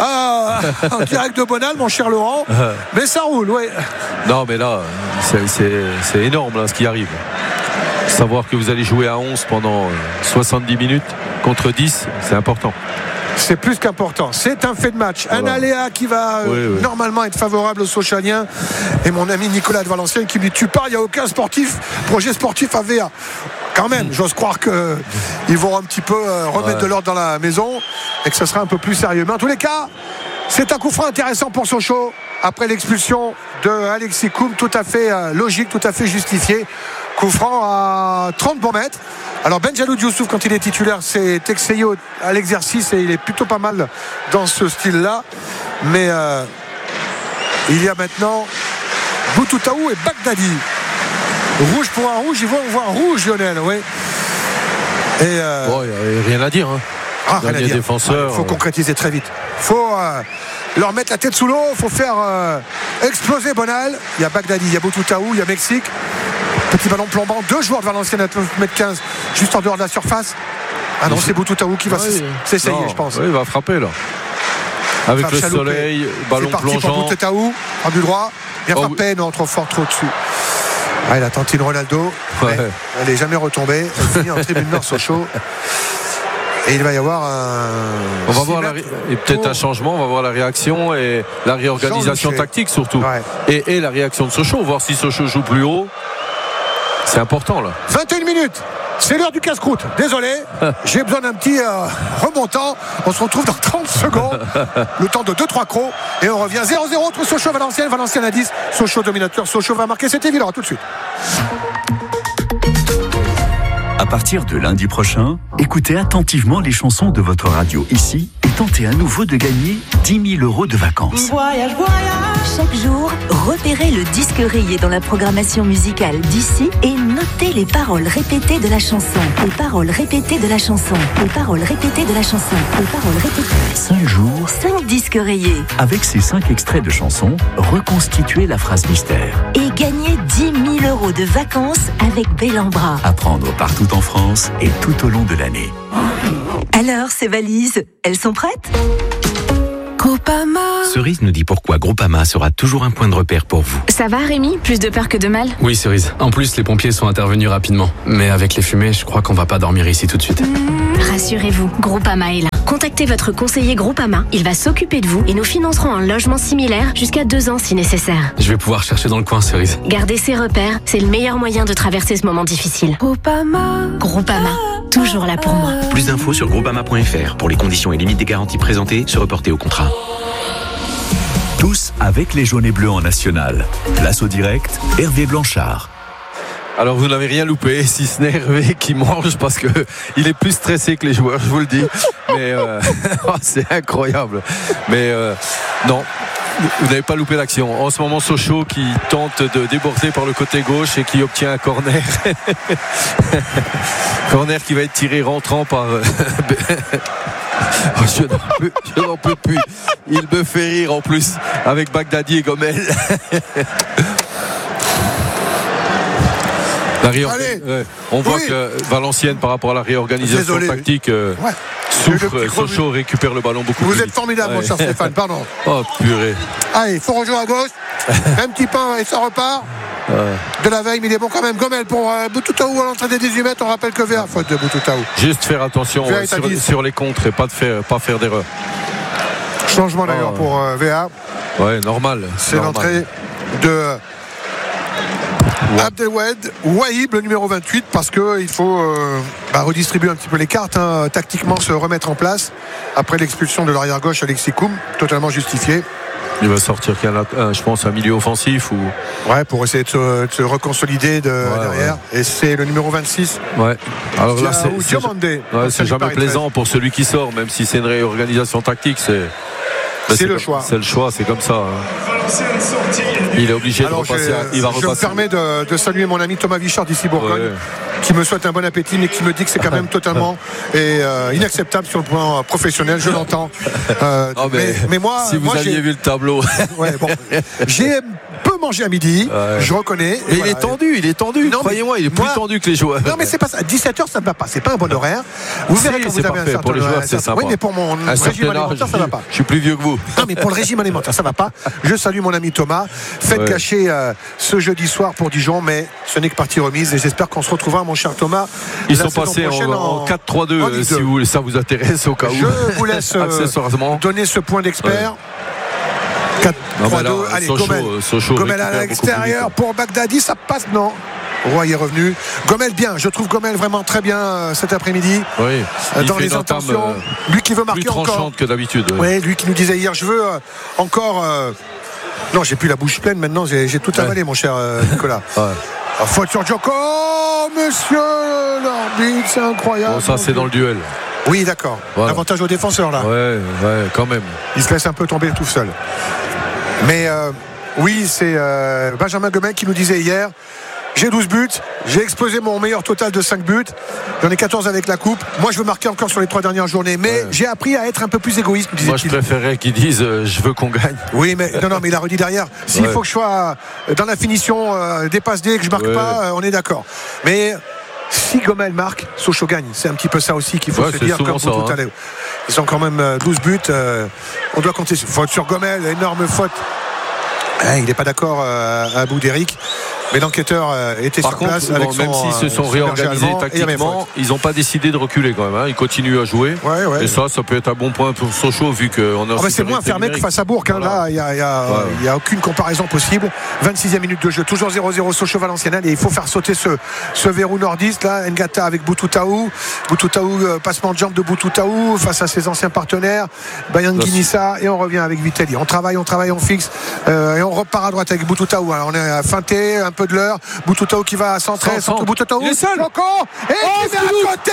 En direct de Bonal, mon cher Laurent. Mais ça roule, Non, mais là, c'est énorme là, ce qui arrive. Savoir que vous allez jouer à 11 pendant 70 minutes contre 10, c'est important. C'est plus qu'important. C'est un fait de match. Un aléa qui va normalement être favorable aux Sochaliens. Et mon ami Nicolas de Valenciennes qui me dit: tu pars, il n'y a aucun projet sportif à VA. Quand même, j'ose croire qu'ils vont un petit peu remettre de l'ordre dans la maison et que ce sera un peu plus sérieux. Mais en tous les cas, c'est un coup franc intéressant pour Sochaux après l'expulsion de Alexis Koum, tout à fait logique, tout à fait justifié. Coup franc à 30 bons mètres. Alors Benjalou Dioussouf, quand il est titulaire, s'est essayé à l'exercice et il est plutôt pas mal dans ce style-là. Mais il y a maintenant Boutouttaou et Bagdadi. Rouge pour un rouge, ils vont voir rouge, Lionel. Et il n'y a rien à dire. Rien à dire. Défenseur, il faut concrétiser très vite. Il faut leur mettre la tête sous l'eau. Il faut faire exploser Bonal. Il y a Bagdadi, il y a Boutouttaou, il y a Mexique. Petit ballon plombant, 2 joueurs de Valenciennes à 9m15 juste en dehors de la surface. Ah non, c'est Boutouttaou qui va s'essayer, je pense. Oui, il va frapper là. Avec le soleil, ballon plongeant. Pour Boutouttaou, en du droit. Bien frappé, non, trop fort, trop dessus. Il a tenté une Ronaldo. Elle n'est jamais retombée. Elle finit en tribune nord Sochaux. Et il va y avoir on va voir peut-être un changement, on va voir la réaction et la réorganisation tactique surtout. Et la réaction de Sochaux, voir si Sochaux joue plus haut. C'est important là. 21 minutes C'est l'heure du casse-croûte. Désolé, j'ai besoin d'un petit remontant. On se retrouve dans 30 secondes. Le temps de 2-3 crocs. Et on revient 0-0 entre Sochaux et Valenciennes. Valenciennes à 10. Sochaux dominateur. Sochaux va marquer. C'est évident. Tout de suite. À partir de lundi prochain, écoutez attentivement les chansons de votre radio ici et tentez à nouveau de gagner 10 000 euros de vacances. Voyage, voyage. Chaque jour, repérez le disque rayé dans la programmation musicale d'ici et notez les paroles répétées de la chanson. Les paroles répétées de la chanson. Les paroles répétées de la chanson. Les paroles répétées. 5 jours, 5 disques rayés. avec ces 5 extraits de chansons, reconstituez la phrase mystère. Et gagnez 10 000 euros de vacances avec Bellambra. À prendre partout en France et tout au long de l'année. Alors, ces valises, elles sont prêtes ? Groupama. Cerise nous dit pourquoi Groupama sera toujours un point de repère pour vous. Ça va Rémi ? Plus de peur que de mal ? Oui Cerise, en plus les pompiers sont intervenus rapidement. Mais avec les fumées, je crois qu'on va pas dormir ici tout de suite. Rassurez-vous, Groupama est là. Contactez votre conseiller Groupama, il va s'occuper de vous et nous financerons un logement similaire jusqu'à 2 ans si nécessaire. Je vais pouvoir chercher dans le coin Cerise. Gardez ses repères, c'est le meilleur moyen de traverser ce moment difficile. Groupama. Groupama, toujours là pour moi. Plus d'infos sur groupama.fr. Pour les conditions et limites des garanties présentées, se reporter au contrat. Tous avec les jaunes et bleus en national. Place au direct, Hervé Blanchard. Alors vous n'avez rien loupé, si ce n'est Hervé qui mange parce que il est plus stressé que les joueurs, je vous le dis. Mais c'est incroyable. Mais non, vous n'avez pas loupé l'action. En ce moment, Sochaux qui tente de déborder par le côté gauche et qui obtient un corner. Corner qui va être tiré rentrant par... je n'en peux plus. Il me fait rire en plus avec Bagdadi et Gomel. On voit que Valenciennes, par rapport à la réorganisation tactique, souffre. Sochaux récupère le ballon beaucoup plus vite. Vous êtes formidable, mon cher Stéphane, pardon. Oh purée. Allez, il faut rejouer à gauche. Un petit pain et ça repart. De la veille, mais il est bon quand même. Gomel pour Boutouttaou à l'entrée des 18 mètres. On rappelle que VA, faute de Boutouttaou. Juste faire attention sur les contres et pas faire d'erreur. Changement d'ailleurs pour VA. Ouais, normal. C'est l'entrée de Abdelwed Wahib, le numéro 28, parce qu'il faut redistribuer un petit peu les cartes, tactiquement se remettre en place après l'expulsion de l'arrière gauche Alexis Koum, totalement justifié. Il va sortir, je pense, un milieu offensif pour essayer de se reconsolider derrière. Ouais. Et c'est le numéro 26. Ouais. Alors là, c'est jamais plaisant 13. Pour celui qui sort, même si c'est une réorganisation tactique. C'est le choix. C'est le choix, c'est comme ça. Il est obligé de repasser. Il va repasser. Je me permets de saluer mon ami Thomas Vichard d'ici Bourgogne, qui me souhaite un bon appétit, mais qui me dit que c'est quand même totalement inacceptable sur le plan professionnel. Je l'entends. Mais moi, si vous aviez vu le tableau, j'ai peu mangé à midi. Je reconnais. Mais il est tendu. Non, croyez-moi, il est plus tendu que les joueurs. Non, mais c'est pas ça. 17h, ça ne va pas. C'est pas un bon horaire. Vous verrez quand vous avez un certain. Pour les joueurs, c'est sympa. Oui, mais pour mon régime alimentaire, ça ne va pas. Je suis plus vieux que vous. Non, mais pour le régime alimentaire, ça ne va pas. Je salue mon ami Thomas. Faites gâcher ce jeudi soir pour Dijon, mais ce n'est que partie remise. Et j'espère qu'on se retrouvera, mon cher Thomas. Ils sont passés en 4-3-2, si vous voulez, ça vous intéresse au cas où. Je vous laisse donner ce point d'expert. 4-3-2. Allez, Gomel à l'extérieur pour Bagdadi. Ça passe, non. Roy est revenu. Gomel bien, je trouve Gomel vraiment très bien cet après-midi. Oui. Dans les intentions. Lui qui veut marquer encore. Plus tranchante que d'habitude. Oui, lui qui nous disait hier, je veux encore. Non, j'ai plus la bouche pleine maintenant, j'ai tout avalé, mon cher Nicolas. Faute sur Djoko, monsieur l'arbitre, c'est incroyable. Bon, ça c'est dans le duel. Oui, d'accord. Voilà. L'avantage aux défenseurs là. Ouais, quand même. Il se laisse un peu tomber tout seul. Mais oui, c'est Benjamin Gomel qui nous disait hier. J'ai 12 buts, j'ai explosé mon meilleur total de 5 buts. J'en ai 14 avec la coupe. Moi, je veux marquer encore sur les 3 dernières journées. Mais j'ai appris à être un peu plus égoïste. Moi, je préférais qu'ils disent je veux qu'on gagne. Oui, mais non, mais il a redit derrière. S'il faut que je sois dans la finition des passes D, que je marque pas, on est d'accord. Mais si Gomel marque, Sochaux gagne. C'est un petit peu ça aussi qu'il faut se dire, comme vous tout à l'heure. Ils ont quand même 12 buts. On doit compter. Faute sur Gomel, énorme faute. Il n'est pas d'accord à bout d'Eric. Mais l'enquêteur était Par sur contre, place avec même s'ils se sont réorganisés tactiquement, ils n'ont pas décidé de reculer quand même. Ils continuent à jouer. Ouais. Et ça peut être un bon point pour Sochaux vu qu'on a. C'est moins fermé que face à Bourg. Voilà. Là, il n'y a aucune comparaison possible. 26e minute de jeu, toujours 0-0 Sochaux-Valenciennes. Et il faut faire sauter ce verrou nordiste là. Ngata avec Boutoutaou. Passement de jambe de Boutoutaou face à ses anciens partenaires. Bayang Guinissa. Et on revient avec Vitelli. On travaille, on fixe. Et on repart à droite avec Boutoutaou. Alors on est à feinter un peu de l'heure. Boutoutaou qui va centrer. Centre Boutoutaou. Il est seul. Et qui met à côté.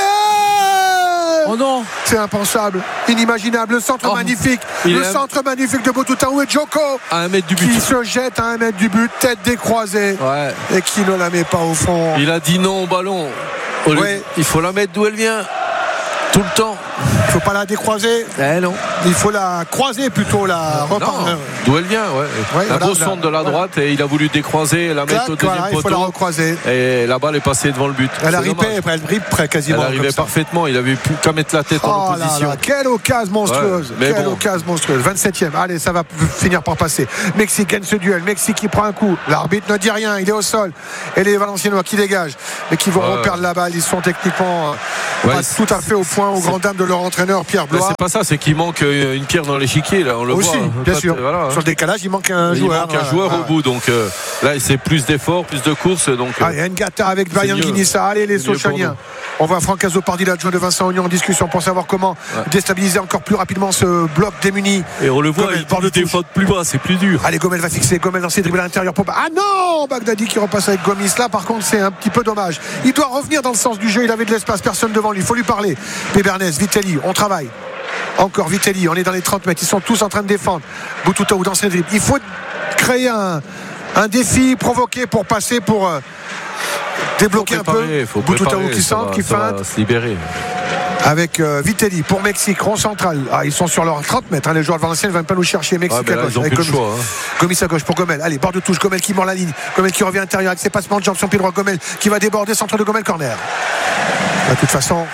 Oh non. C'est impensable, inimaginable. Le centre magnifique. Centre magnifique de Boutoutaou et Djoko à 1 mètre du but. Qui se jette à 1 mètre du but, tête décroisée. Et qui ne la met pas au fond. Il a dit non au ballon. Il faut la mettre d'où elle vient. Tout le temps. Il ne faut pas la décroiser. Non. Il faut la croiser plutôt, d'où elle vient, la grosse sonde de la droite et il a voulu décroiser et la mettre au deuxième poteau. Il faut la recroiser. Et la balle est passée devant le but. Elle arrivait près quasiment. Elle arrivait parfaitement. Il avait plus qu'à mettre la tête en opposition. Quelle occasion monstrueuse. Occasion monstrueuse. 27e. Allez, ça va finir par passer. Mexique gagne ce duel. Mexique qui prend un coup. L'arbitre ne dit rien. Il est au sol. Et les Valenciennois qui dégagent, mais qui vont reperdre la balle. Ils sont techniquement pas tout à fait au point aux grandes dames de leur entraîneur Pierre Blois. C'est pas ça, c'est qu'il manque une pierre dans l'échiquier là, on le aussi, voit. Bien sûr. Sur le décalage, il manque un joueur. Il manque un joueur au bout, donc là c'est plus d'efforts, plus de courses. Donc, allez, Ngata avec Bayang Guinissa. Allez les Sochaliens. On voit Franck Azopardi, l'adjoint de Vincent Ognon en discussion pour savoir comment déstabiliser encore plus rapidement ce bloc démuni. Et on le voit, il défend plus bas, c'est plus dur. Allez, Gomel va fixer, Gomel dans ses dribbles à l'intérieur. Ah non, Bagdadi qui repasse avec Gomis. Là par contre c'est un petit peu dommage. Il doit revenir dans le sens du jeu, il avait de l'espace, personne devant lui, il faut lui parler. Pébernes, Vitelli, on travaille. Encore Vitelli, on est dans les 30 mètres, ils sont tous en train de défendre. Boutoutaou dans ses dribbles. Il faut créer un défi provoqué pour passer, pour débloquer un peu. Boutoutaou qui centre, qui feinte. Se libérer. Avec Vitelli pour Mexique, rond central. Ils sont sur leurs 30 mètres. Les joueurs de Valenciennes ne viennent pas nous chercher. Mexique à gauche. Avec Gomis à gauche pour Gomel. Allez, bord de touche. Gomel qui mord la ligne. Gomel qui revient à l'intérieur avec ses passements de jambes. Son pied droit. Gomel qui va déborder. Centre de Gomel, corner. De toute façon.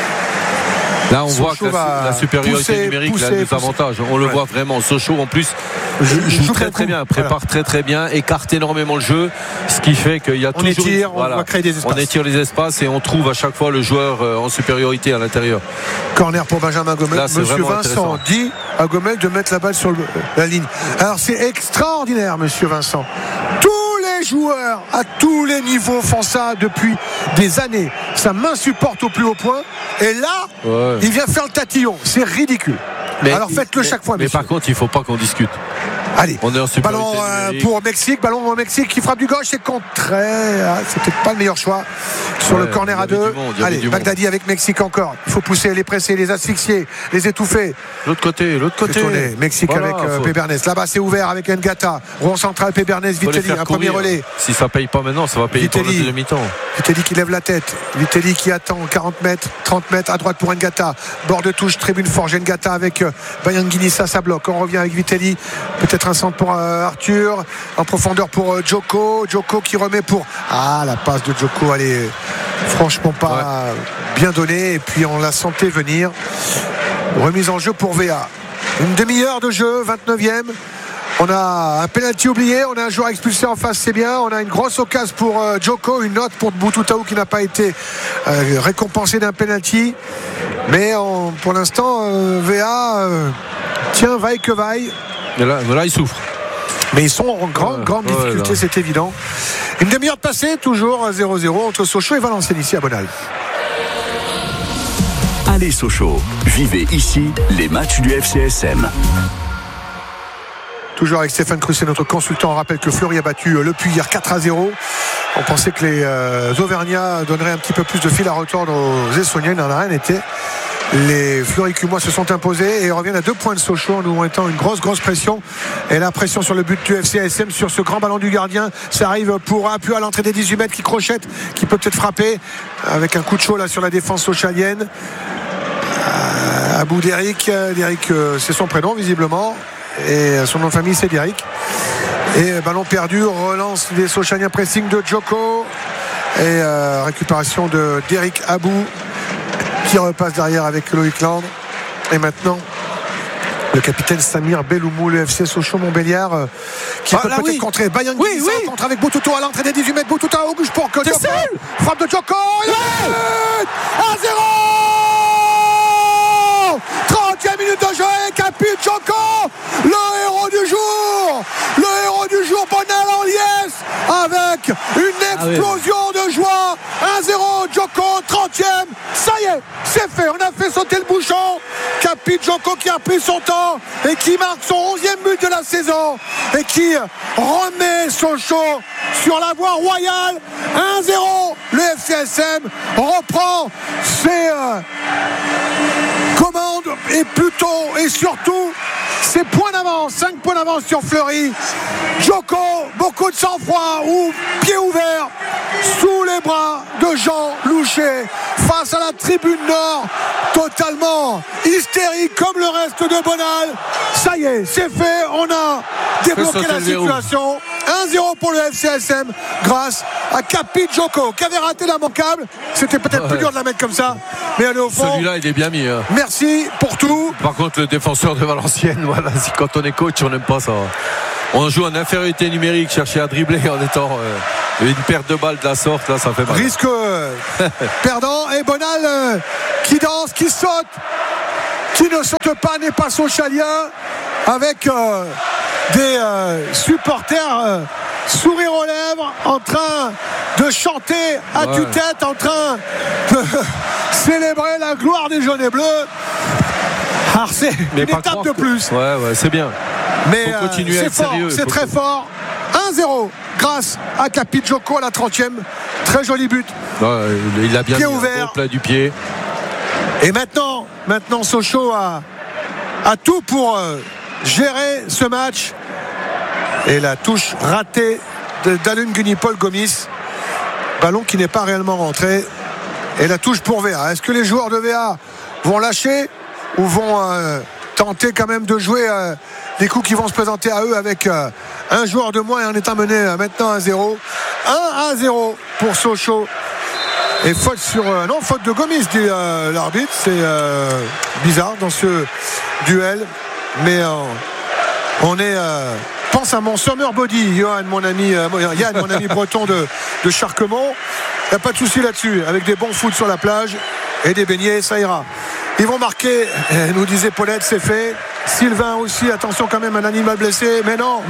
Là, on voit que la supériorité numérique nous avantage. On le voit vraiment. Sochaux, en plus, joue très bien, prépare très bien, écarte énormément le jeu, ce qui fait qu'il y a toujours. On va créer des espaces. On étire les espaces et on trouve à chaque fois le joueur en supériorité à l'intérieur. Corner pour Benjamin Gomel. Là, Monsieur Vincent dit à Gomel de mettre la balle sur la ligne. Alors, c'est extraordinaire, Monsieur Vincent. Les joueurs à tous les niveaux font ça depuis des années. Sa main supporte au plus haut point. Et là, il vient faire le tatillon. C'est ridicule. Alors faites-le chaque fois. Mais par contre, il ne faut pas qu'on discute. Allez, on est en ballon pour Mexique, ballon au Mexique qui frappe du gauche, c'est contré. C'est peut-être pas le meilleur choix sur le corner à 2. Allez, Bagdadi avec Mexique encore. Il faut pousser, les presser, les asphyxier, les étouffer. L'autre côté. Mexique avec Pébernes. Là-bas, c'est ouvert avec Ngata. Rond central, Pébernes, Vitelli, un premier relais. Si ça paye pas maintenant, ça va payer pour le deuxième mi-temps. Vitelli qui lève la tête. Vitelli qui attend 40 mètres, 30 mètres à droite pour Ngata. Bord de touche, tribune forge. Ngata avec Bayang Guinissa, ça bloque. On revient avec Vitelli. Peut-être un centre pour Arthur, en profondeur pour Djoko qui remet pour la passe de Djoko, elle est franchement pas bien donnée et puis on la sentait venir. Remise en jeu pour VA, une demi-heure de jeu, 29e. On a un penalty oublié, on a un joueur expulsé en face, c'est bien. On a une grosse occasion pour Djoko, une note pour Boutoutaou qui n'a pas été récompensé d'un penalty. Mais pour l'instant, VA tient vaille que vaille. Mais là, ils souffrent. Mais ils sont en grande difficulté, c'est évident. Une demi-heure de passé, toujours 0-0 entre Sochaux et Valenciennes ici à Bonal. Allez Sochaux, vivez ici les matchs du FCSM. Toujours avec Stéphane Crusset, notre consultant. On rappelle que Fleury a battu Le Puy hier 4-0. On pensait que les Auvergnats donneraient un petit peu plus de fil à retordre aux Essonniens. Il n'en a rien été. Les Fleury-Cumois se sont imposés et reviennent à 2 points de Sochaux en nous mettant une grosse pression. Et la pression sur le but du FCSM sur ce grand ballon du gardien. Ça arrive pour un peu à l'entrée des 18 mètres qui crochette, qui peut peut-être frapper avec un coup de chaud là sur la défense sochalienne. À bout d'Eric. D'Eric, c'est son prénom visiblement. Et son nom de famille c'est Derrick. Et ballon perdu, relance des Sochaliens, pressing de Djoko et récupération de Derrick Abou qui repasse derrière avec Loïc Land. Et maintenant Le capitaine Samir Belloumou, le FC Sochaux-Montbéliard, qui peut peut-être contrer. Bayangui, contre avec Boutoutou à l'entrée des 18 mètres. Boutoutou au gauche pour que frappe de Djoko. 1-0. 30e minute de jeu. Capi Djoko, le héros du jour. Le héros du jour, Bonal en liesse, avec une explosion de joie. 1-0, Djoko, 30e. Ça y est, c'est fait. On a fait sauter le bouchon. Capi Djoko qui a pris son temps et qui marque son 11e but de la saison et qui remet Sochaux sur la voie royale. 1-0. Le FCSM reprend ses commandes et plutôt et surtout ses points d'avance. 5 points d'avance sur Fleury. Djoko, beaucoup de sang-froid ou pied ouvert sous les bras de Jean Louchet face à la tribune nord, totalement hystérique comme le reste de Bonal. Ça y est, c'est fait, on a débloqué la situation. 1-0 pour le FCSM grâce à Capi Djoko qui avait raté l'immanquable. C'était peut-être plus dur de la mettre comme ça, mais elle est au fond. Celui-là il est bien mis. Merci pour tout. Par contre le défenseur de Valenciennes, voilà, quand on est coach on n'aime pas ça. On joue en infériorité numérique, chercher à dribbler en étant une perte de balle de la sorte, là ça fait mal. Risque perdant et Bonal qui danse, qui saute, qui ne saute pas, n'est pas socialien, avec des supporters sourire aux lèvres, en train de chanter à tue-tête, en train de célébrer la gloire des jaunes et bleus. Alors c'est une étape de plus. Ouais, c'est bien. Mais c'est fort, sérieux, c'est très fort. 1-0 grâce à Capi Djoko à la 30e. Très joli but. Il a bien pied mis ouvert. Au plat du pied. Et maintenant Sochaux a tout pour gérer ce match. Et la touche ratée d'Alun Gunipol Gomis. Ballon qui n'est pas réellement rentré. Et la touche pour VA. Est-ce que les joueurs de VA vont lâcher ou vont tenter quand même de jouer des coups qui vont se présenter à eux avec un joueur de moins et en étant mené maintenant 1-0. 1-0 pour Sochaux. Et faute faute de Gomis, dit l'arbitre. C'est bizarre dans ce duel. Mais on est pense à mon summer body, Yann, mon ami breton de Charquemont. Il n'y a pas de souci là-dessus. Avec des bons foot sur la plage et des beignets, ça ira. Ils vont marquer, nous disait Paulette, c'est fait. Sylvain aussi, attention quand même, un animal blessé. Mais non.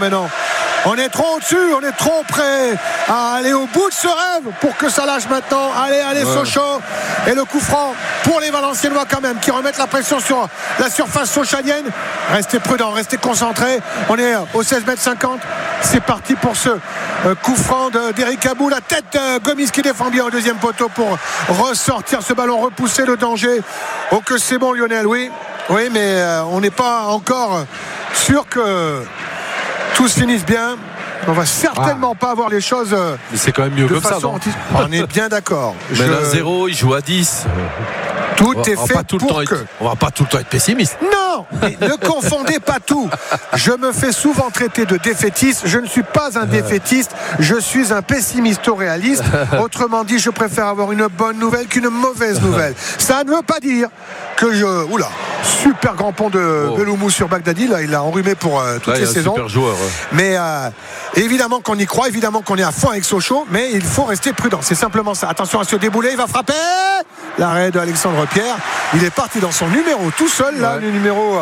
On est trop au-dessus, on est trop près à aller au bout de ce rêve pour que ça lâche maintenant. Allez, Sochaux. Et le coup franc pour les Valenciennois quand même, qui remettent la pression sur la surface sochalienne. Restez prudents, restez concentrés. On est au 16,50 m. C'est parti pour ce coup franc d'Éric Abou. La tête de Gomis qui défend bien au deuxième poteau pour ressortir ce ballon, repousser le danger. Oh que c'est bon Lionel, oui, mais on n'est pas encore sûr que tout se finisse bien. On va certainement pas avoir les choses. Mais c'est quand même mieux comme ça, non ? On est bien d'accord. Mais 1-0, il joue à 10. Tout est fait pour que. On va pas tout le temps être pessimiste. Non, mais ne confondez pas tout. Je me fais souvent traiter de défaitiste. Je ne suis pas un défaitiste. Je suis un pessimiste-réaliste. Autrement dit, je préfère avoir une bonne nouvelle qu'une mauvaise nouvelle. Ça ne veut pas dire que je. Oula, super grand pont de Belloumou sur Bagdadi. Là, il l'a enrhumé pour toutes les saisons. Super joueur. Mais évidemment qu'on y croit, évidemment qu'on est à fond avec Sochaux, mais il faut rester prudent. C'est simplement ça. Attention à se débouler, il va frapper. L'arrêt de Alexandre Pierre. Il est parti dans son numéro tout seul, là, le numéro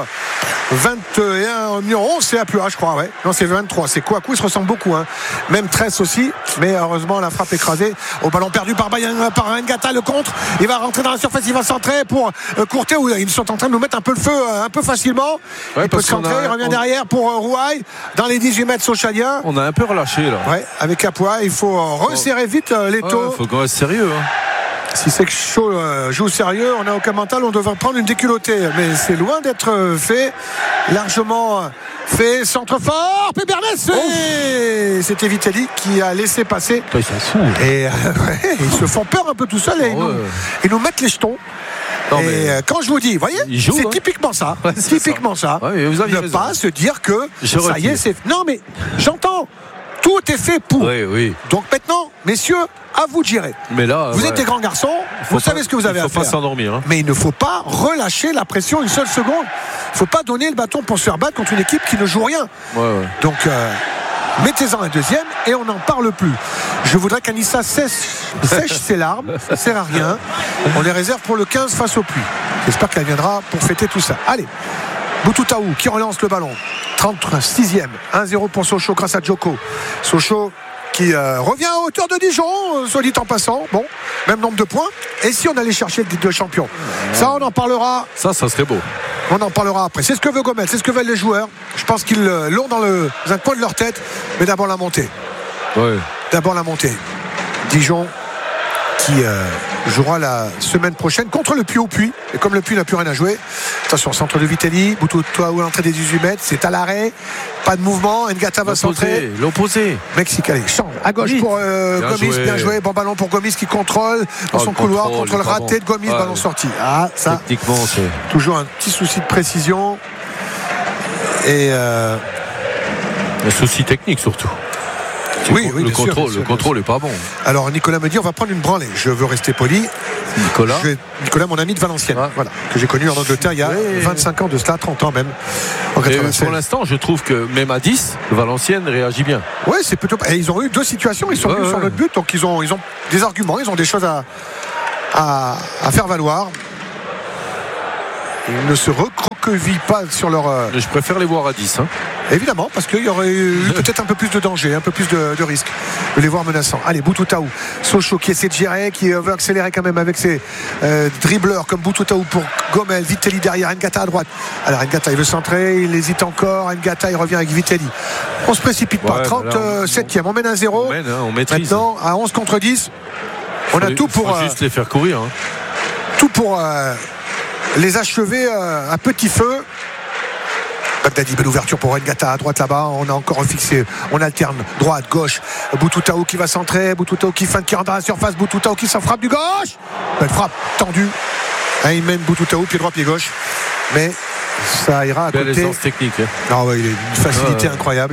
21, numéro 11, c'est APA, je crois, ouais. Non, c'est 23. C'est Kouakou, il se ressemble beaucoup, hein. Même 13 aussi, mais heureusement, la frappe écrasée. Au ballon perdu par Ngata, le contre. Il va rentrer dans la surface, il va centrer pour Courtet, où ils sont en train de nous mettre un peu le feu, un peu facilement. Il peut centrer, il revient derrière pour Rouaille, dans les 18 mètres sochaliens. On a un peu relâché, là. Ouais, avec Apois, il faut resserrer vite les taux. Il faut qu'on reste sérieux, hein. Si c'est que Chaud joue sérieux, on a aucun mental, on devrait prendre une déculottée. Mais c'est loin d'être fait. Largement fait. Centre fort. Pébernès. C'était Vitelli qui a laissé passer. Ils s'en foutent. Et ils se font peur un peu tout seuls. Et ils nous mettent les jetons. Non, et quand je vous dis, voyez, c'est typiquement ça. Typiquement ça. Ouais, vous avez ne pas se dire que ça y est, c'est. Non, mais j'entends. Tout est fait pour. Oui. Donc maintenant, messieurs, à vous de gérer. Mais là, vous êtes des grands garçons, vous savez ce que vous avez à faire. Il ne faut pas s'endormir. Hein. Mais il ne faut pas relâcher la pression une seule seconde. Il ne faut pas donner le bâton pour se faire battre contre une équipe qui ne joue rien. Ouais. Donc, mettez-en un deuxième et on n'en parle plus. Je voudrais qu'Anissa sèche ses larmes. Ça ne sert à rien. On les réserve pour le 15 face au Puy. J'espère qu'elle viendra pour fêter tout ça. Allez, Boutoutaou qui relance le ballon. 36e, 1-0 pour Sochaux grâce à Djoko. Sochaux qui revient à hauteur de Dijon, soit dit en passant. Bon, même nombre de points. Et si on allait chercher le titre de champion, ça on en parlera. Ça serait beau. On en parlera après. C'est ce que veut Gomel, c'est ce que veulent les joueurs. Je pense qu'ils l'ont dans un coin de leur tête. Mais d'abord la montée. Ouais. D'abord la montée. Dijon qui jouera la semaine prochaine contre le Puy au Puy. Et comme le Puy n'a plus rien à jouer, attention, centre de Vitelli, Boutoutaou à l'entrée des 18 mètres, c'est à l'arrêt, pas de mouvement, Ngata va centrer. L'opposé. Mexique, allez, champ à gauche pour Gomis, bien joué, bon ballon pour Gomis qui contrôle dans son couloir, contrôle raté de Gomis, ballon sorti. Ah, ça, techniquement, c'est toujours un petit souci de précision. Et un souci technique surtout. Oui, le contrôle est pas bon. Alors Nicolas me dit on va prendre une branlée. Je veux rester poli. Nicolas, mon ami de Valenciennes, voilà, que j'ai connu en Angleterre il y a 25 ans de cela, 30 ans même. En 96. Pour l'instant, je trouve que même à 10, Valenciennes réagit bien. Oui, c'est plutôt. Et ils ont eu 2 situations. Ils sont venus sur notre but, donc ils ont des arguments, ils ont des choses à faire valoir. Ils ne se recroquevillent pas sur leur. Je préfère les voir à 10. Hein. Évidemment, parce qu'il y aurait eu peut-être un peu plus de danger, un peu plus de risque de les voir menaçants. Allez, Boutoutaou, Sochaux qui essaie de gérer, qui veut accélérer quand même avec ses dribbleurs comme Boutoutaou pour Gomel, Vitelli derrière, Ngata à droite. Alors Ngata il veut centrer, il hésite encore, Ngata il revient avec Vitelli. On se précipite pas, 37e, on mène à 0. On maîtrise. Maintenant, à 11 contre 10, on a tout pour. Juste les faire courir. Hein. Tout pour les achever à petit feu. Bagdadi, belle ouverture pour Ngata à droite là-bas. On a encore refixé. On alterne droite, gauche. Boutoutaou qui va centrer. Boutoutaou qui feinte, qui rentre dans la surface. Boutoutaou qui s'en frappe du gauche. Belle frappe tendue. Il mène Boutoutaou, pied droit, pied gauche. Mais ça ira à côté. Belle aisance technique. Il a une facilité incroyable.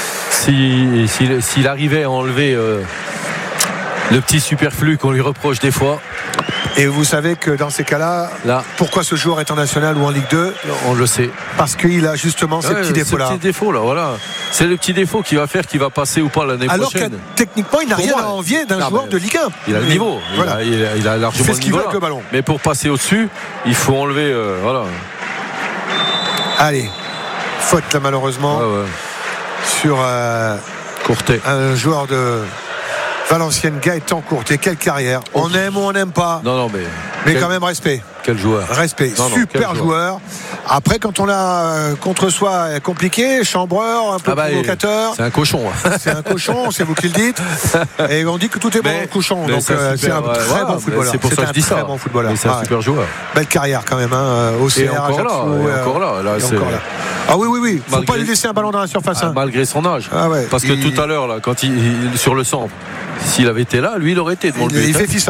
S'il arrivait à enlever le petit superflu qu'on lui reproche des fois. Et vous savez que dans ces cas-là, pourquoi ce joueur est en national ou en Ligue 2 ? On le sait. Parce qu'il a justement ces petits défauts-là. Voilà. C'est le petit défaut qui va faire qu'il va passer ou pas l'année prochaine. Alors que techniquement, il n'a rien à envier d'un joueur de Ligue 1. Il a le niveau. Voilà. Il a largement le niveau. Le ballon. Mais pour passer au-dessus, il faut enlever. Allez, faute là malheureusement sur Courtet. Un joueur de Valenciennes, Gaëtan Courtet. Quelle carrière. On aime ou on n'aime pas. Non, mais quand même respect. Quel joueur. Respect. Super joueur. Après, quand on a contre soi compliqué, chambreur, un peu provocateur. C'est un cochon. C'est un cochon, c'est vous qui le dites. Et on dit que tout est bon au cochon. Donc c'est un très bon footballeur. C'est pour ça que je dis ça. Bon footballeur. C'est un super joueur. Belle carrière quand même. Au CR, encore là. Ah oui. Faut pas lui laisser un ballon dans la surface. Malgré son âge. Ah ouais. Parce que tout à l'heure, là, quand il sur le centre, s'il avait été là, lui, il aurait été devant le but. Il fait fils.